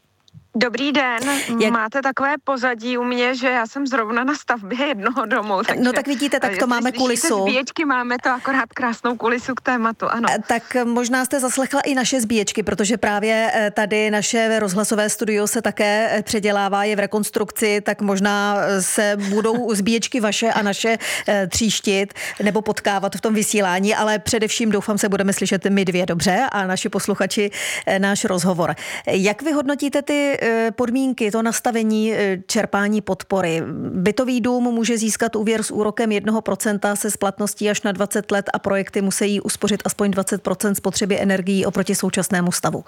Dobrý den. Máte takové pozadí u mě, že já jsem zrovna na stavbě jednoho domu. Takže, no tak vidíte, tak to máme kulisu. Zbíječky, máme to akorát krásnou kulisu k tématu, ano. Tak možná jste zaslechla i naše zbíječky, protože právě tady naše rozhlasové studio se také předělává, je v rekonstrukci, tak možná se budou zbíječky vaše a naše tříštit nebo potkávat v tom vysílání, ale především doufám se budeme slyšet my dvě dobře a naši posluchači náš rozhovor. Jak vy hodnotíte ty podmínky, to nastavení čerpání podpory? Bytový dům může získat úvěr s úrokem 1% se splatností až na 20 let a projekty musí uspořit aspoň 20% spotřeby energií oproti současnému stavu.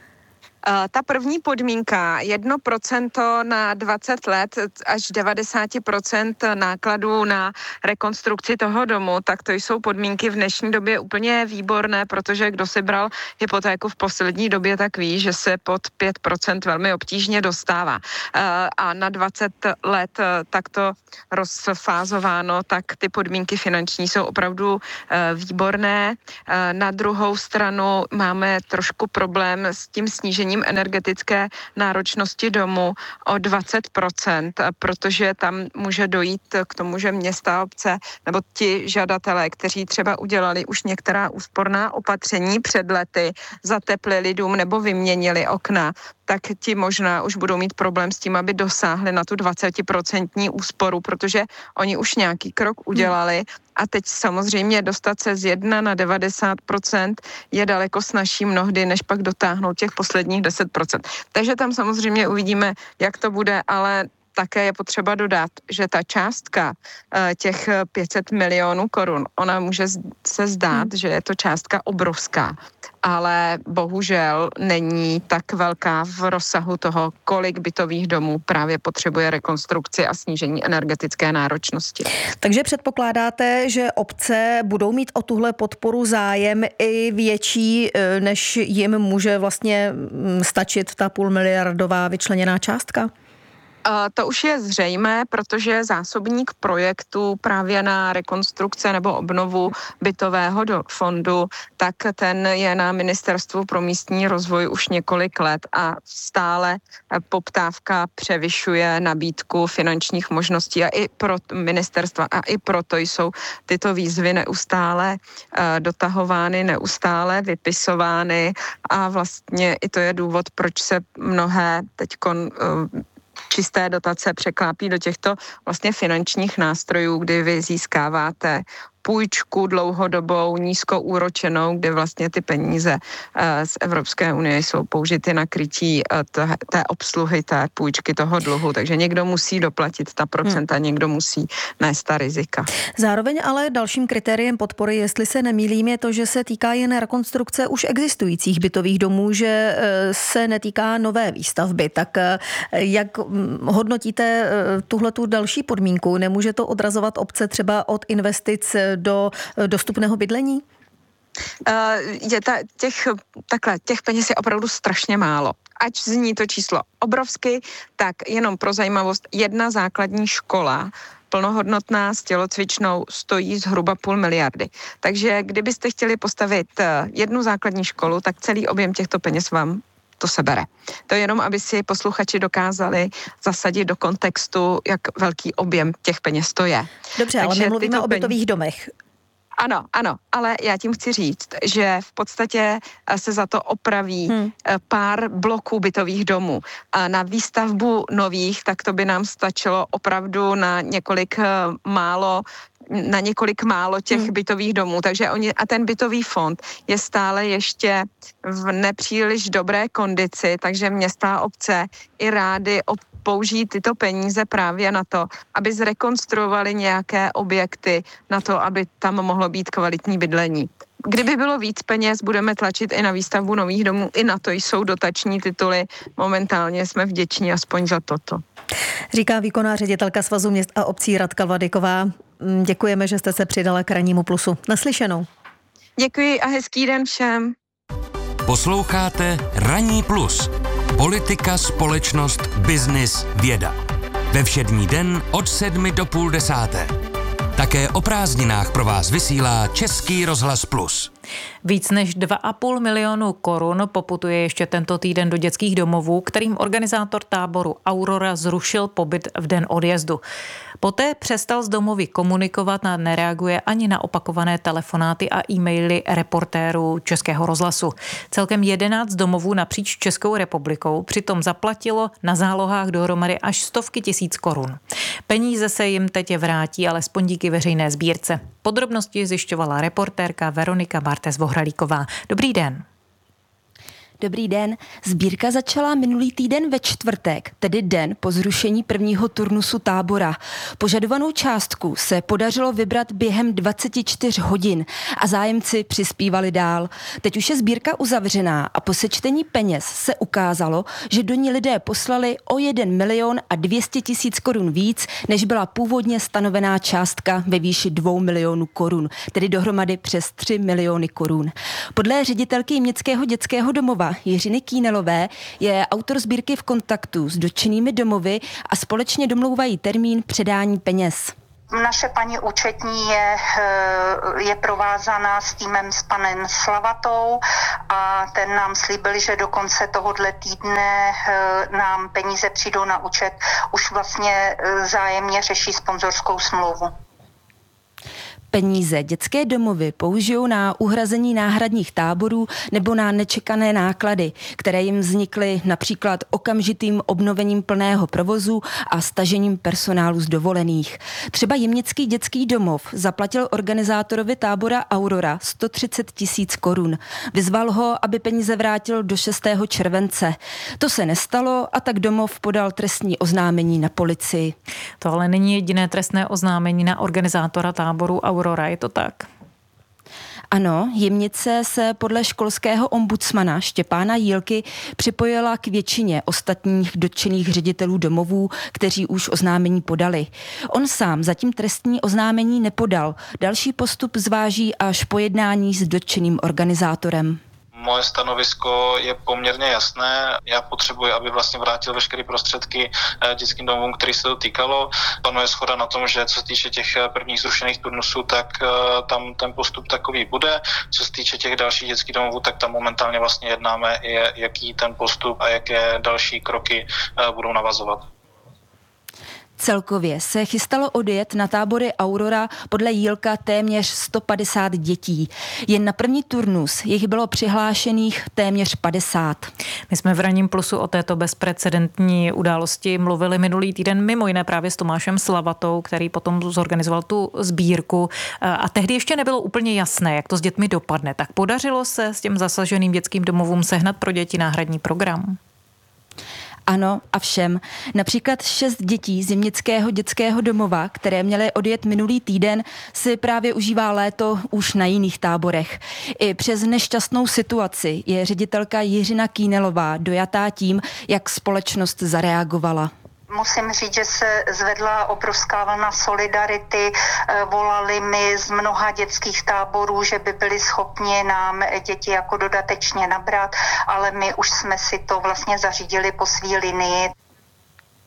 Ta první podmínka, 1% na 20 let až 90% nákladů na rekonstrukci toho domu, tak to jsou podmínky v dnešní době úplně výborné, protože kdo si bral hypotéku v poslední době, tak ví, že se pod 5% velmi obtížně dostává. A na 20 let takto rozfázováno, tak ty podmínky finanční jsou opravdu výborné. Na druhou stranu máme trošku problém s tím snížením energetické náročnosti domu o 20%, protože tam může dojít k tomu, že města, obce nebo ti žadatelé, kteří třeba udělali už některá úsporná opatření před lety, zateplili dům nebo vyměnili okna, tak ti možná už budou mít problém s tím, aby dosáhli na tu 20% úsporu, protože oni už nějaký krok udělali a teď samozřejmě dostat se z 1 na 90% je daleko snazší mnohdy, než pak dotáhnout těch posledních 10%. Takže tam samozřejmě uvidíme, jak to bude, ale také je potřeba dodat, že ta částka těch 500 milionů korun, ona může se zdát, že je to částka obrovská, ale bohužel není tak velká v rozsahu toho, kolik bytových domů právě potřebuje rekonstrukci a snížení energetické náročnosti. Takže předpokládáte, že obce budou mít o tuhle podporu zájem i větší, než jim může vlastně stačit ta půlmiliardová vyčleněná částka? To už je zřejmé, protože zásobník projektu právě na rekonstrukce nebo obnovu bytového fondu, tak ten je na Ministerstvu pro místní rozvoj už několik let a stále poptávka převyšuje nabídku finančních možností a i pro ministerstva a i proto jsou tyto výzvy neustále dotahovány, neustále vypisovány a vlastně i to je důvod, proč se mnohé teďkon čisté dotace překlápí do těchto vlastně finančních nástrojů, kdy vy získáváte půjčku dlouhodobou, nízkoúročenou, kde vlastně ty peníze z Evropské unie jsou použity na krytí té obsluhy, té půjčky, toho dluhu. Takže někdo musí doplatit ta procenta, někdo musí nést ta rizika. Zároveň ale dalším kritériem podpory, jestli se nemýlím, je to, že se týká jen rekonstrukce už existujících bytových domů, že se netýká nové výstavby. Tak jak hodnotíte tuhletu další podmínku? Nemůže to odrazovat obce třeba od investic do dostupného bydlení? Těch peněz je opravdu strašně málo. Ať zní to číslo obrovsky, tak jenom pro zajímavost, jedna základní škola plnohodnotná s tělocvičnou stojí zhruba 500 miliardy. Takže kdybyste chtěli postavit jednu základní školu, tak celý objem těchto peněz vám to sebere. To je jenom, aby si posluchači dokázali zasadit do kontextu, jak velký objem těch peněz to je. Dobře, ale my mluvíme o bytových domech. Ano, ale já tím chci říct, že v podstatě se za to opraví pár bloků bytových domů. A na výstavbu nových, tak to by nám stačilo opravdu na několik málo těch bytových domů. Takže a ten bytový fond je stále ještě v nepříliš dobré kondici, takže města a obce i rády použijí tyto peníze právě na to, aby zrekonstruovali nějaké objekty na to, aby tam mohlo být kvalitní bydlení. Kdyby bylo víc peněz, budeme tlačit i na výstavbu nových domů, i na to jsou dotační tituly. Momentálně jsme vděční aspoň za toto. Říká výkonná ředitelka Svazu měst a obcí Radka Vladyková. Děkujeme, že jste se přidala k Rannímu plusu. Naslyšenou. Děkuji a hezký den všem. Posloucháte Ranní plus. Politika, společnost, biznis, věda. Ve všední den od 7 do 9:30. Také o prázdninách pro vás vysílá Český rozhlas Plus. Víc než 2,5 milionu korun poputuje ještě tento týden do dětských domovů, kterým organizátor táboru Aurora zrušil pobyt v den odjezdu. Poté přestal s domovy komunikovat a nereaguje ani na opakované telefonáty a e-maily reportérů Českého rozhlasu. Celkem 11 domovů napříč Českou republikou přitom zaplatilo na zálohách dohromady až stovky tisíc korun. Peníze se jim teď vrátí alespoň díky veřejné sbírce. Podrobnosti zjišťovala reportérka Veronika Bartes-Vohralíková. Dobrý den. Dobrý den. Sbírka začala minulý týden ve čtvrtek, tedy den po zrušení prvního turnusu tábora. Požadovanou částku se podařilo vybrat během 24 hodin a zájemci přispívali dál. Teď už je sbírka uzavřená a po sečtení peněz se ukázalo, že do ní lidé poslali o 1 200 000 korun víc, než byla původně stanovená částka ve výši 2 milionů korun, tedy dohromady přes 3 miliony korun. Podle ředitelky Městského dětského domova Jiřiny Kýnelové je autor sbírky v kontaktu s dotčenými domovy a společně domlouvají termín předání peněz. Naše paní účetní je provázaná s týmem s panem Slavatou a ten nám slíbil, že do konce tohohle týdne nám peníze přijdou na účet. Už vlastně vzájemně řeší sponzorskou smlouvu. Peníze dětské domovy použijou na uhrazení náhradních táborů nebo na nečekané náklady, které jim vznikly například okamžitým obnovením plného provozu a stažením personálu z dovolených. Třeba Jemnický dětský domov zaplatil organizátorovi tábora Aurora 130 000 korun. Vyzval ho, aby peníze vrátil do 6. července. To se nestalo a tak domov podal trestní oznámení na policii. To ale není jediné trestné oznámení na organizátora táboru Aurora. Je to tak? Ano, Jemnice se podle školského ombudsmana Štěpána Jílky připojila k většině ostatních dotčených ředitelů domovů, kteří už oznámení podali. On sám zatím trestní oznámení nepodal. Další postup zváží až po jednání s dotčeným organizátorem. Moje stanovisko je poměrně jasné. Já potřebuji, aby vlastně vrátil veškeré prostředky dětským domovům, který se to týkalo. Panuje shoda na tom, že co se týče těch prvních zrušených turnusů, tak tam ten postup takový bude. Co se týče těch dalších dětských domovů, tak tam momentálně vlastně jednáme, jaký ten postup a jaké další kroky budou navazovat. Celkově se chystalo odjet na tábory Aurora podle Jílka téměř 150 dětí. Jen na první turnus jich bylo přihlášených téměř 50. My jsme v Ranním plusu o této bezprecedentní události mluvili minulý týden mimo jiné právě s Tomášem Slavatou, který potom zorganizoval tu sbírku. A tehdy ještě nebylo úplně jasné, jak to s dětmi dopadne. Tak podařilo se s těm zasaženým dětským domovům sehnat pro děti náhradní program? Ano a všem. Například 6 dětí z Jemnického dětského domova, které měly odjet minulý týden, si právě užívá léto už na jiných táborech. I přes nešťastnou situaci je ředitelka Jiřina Kýnelová dojatá tím, jak společnost zareagovala. Musím říct, že se zvedla obrovská vlna solidarity, volali mi z mnoha dětských táborů, že by byli schopni nám děti jako dodatečně nabrat, ale my už jsme si to vlastně zařídili po svý linii.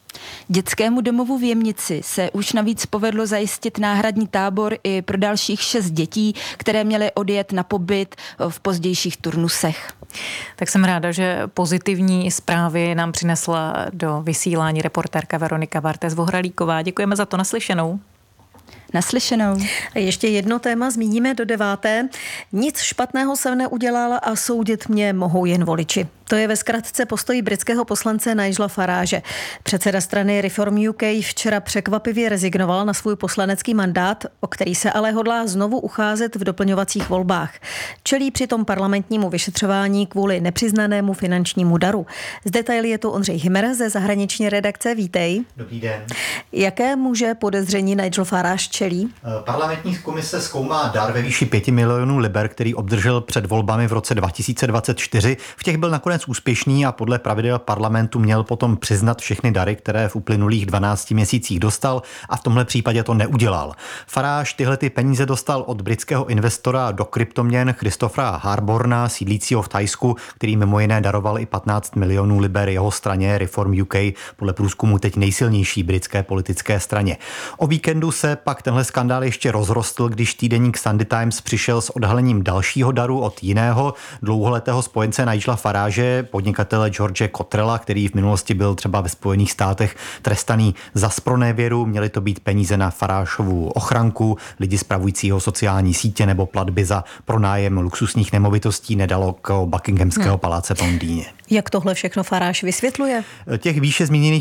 Dětskému domovu v Jemnici se už navíc povedlo zajistit náhradní tábor i pro dalších 6 dětí, které měly odjet na pobyt v pozdějších turnusech. Tak jsem ráda, že pozitivní zprávy nám přinesla do vysílání reportérka Veronika Vartes-Vohralíková. Děkujeme za to, naslyšenou. Naslyšenou. A ještě jedno téma zmíníme do 9. Nic špatného jsem neudělala a soudit mě mohou jen voliči. To je ve zkratce postoj britského poslance Nigela Farage. Předseda strany Reform UK včera překvapivě rezignoval na svůj poslanecký mandát, o který se ale hodlá znovu ucházet v doplňovacích volbách. Čelí přitom parlamentnímu vyšetřování kvůli nepřiznanému finančnímu daru. Z detaily je tu Ondřej Hymer ze zahraniční redakce. Vítej. Dobrý den. Jaké může podezření Nigel Farage čelí? Parlamentní komise zkoumá dar ve výši 5 milionů liber, který obdržel před volbami v roce 2024. V těch byl nakonec úspěšný a podle pravidel parlamentu měl potom přiznat všechny dary, které v uplynulých 12 měsících dostal, a v tomhle případě to neudělal. Farage tyhle ty peníze dostal od britského investora do kryptoměn Christophera Harborna, sídlícího v Thajsku, který mimo jiné daroval i 15 milionů liber jeho straně Reform UK, podle průzkumu teď nejsilnější britské politické straně. O víkendu se pak tenhle skandál ještě rozrostl, když týdeník Sunday Times přišel s odhalením dalšího daru od jiného dlouholetého spojence Nigela Farage, podnikatele George Cottrella, který v minulosti byl třeba ve Spojených státech trestaný za zpronevěru. Měly to být peníze na Farageovu ochranku, lidi spravujícího sociální sítě nebo platby za pronájem luxusních nemovitostí nedaleko Buckinghamského paláce v Londýně. Jak tohle všechno Farage vysvětluje? Těch výše zmíněných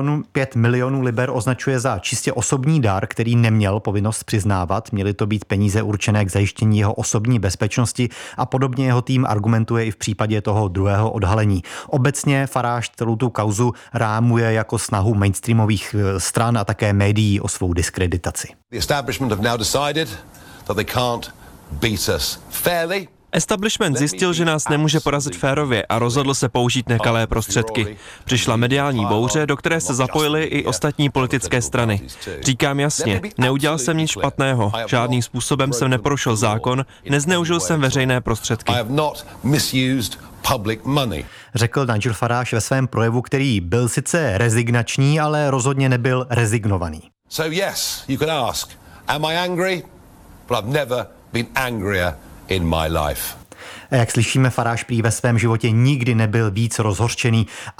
5 milionů liber označuje za čistě osobní dar, který neměl povinnost přiznávat. Měly to být peníze určené k zajištění jeho osobní bezpečnosti a podobně jeho tým argumentuje i v případě toho druhého odhalení. Obecně Farage celou tu kauzu rámuje jako snahu mainstreamových stran a také médií o svou diskreditaci. The establishment have now decided that they can't beat us fairly. Establishment zjistil, že nás nemůže porazit férově a rozhodl se použít nekalé prostředky. Přišla mediální bouře, do které se zapojily i ostatní politické strany. Říkám jasně, neudělal jsem nic špatného, žádným způsobem jsem neporušil zákon, nezneužil jsem veřejné prostředky. Řekl Nigel Farage ve svém projevu, který byl sice rezignační, ale rozhodně nebyl rezignovaný. So yes, you can ask, am I angry? But I've never been angrier in my life. A jak slyšíme, Farage prý ve svém životě nikdy nebyl víc rozhořčený.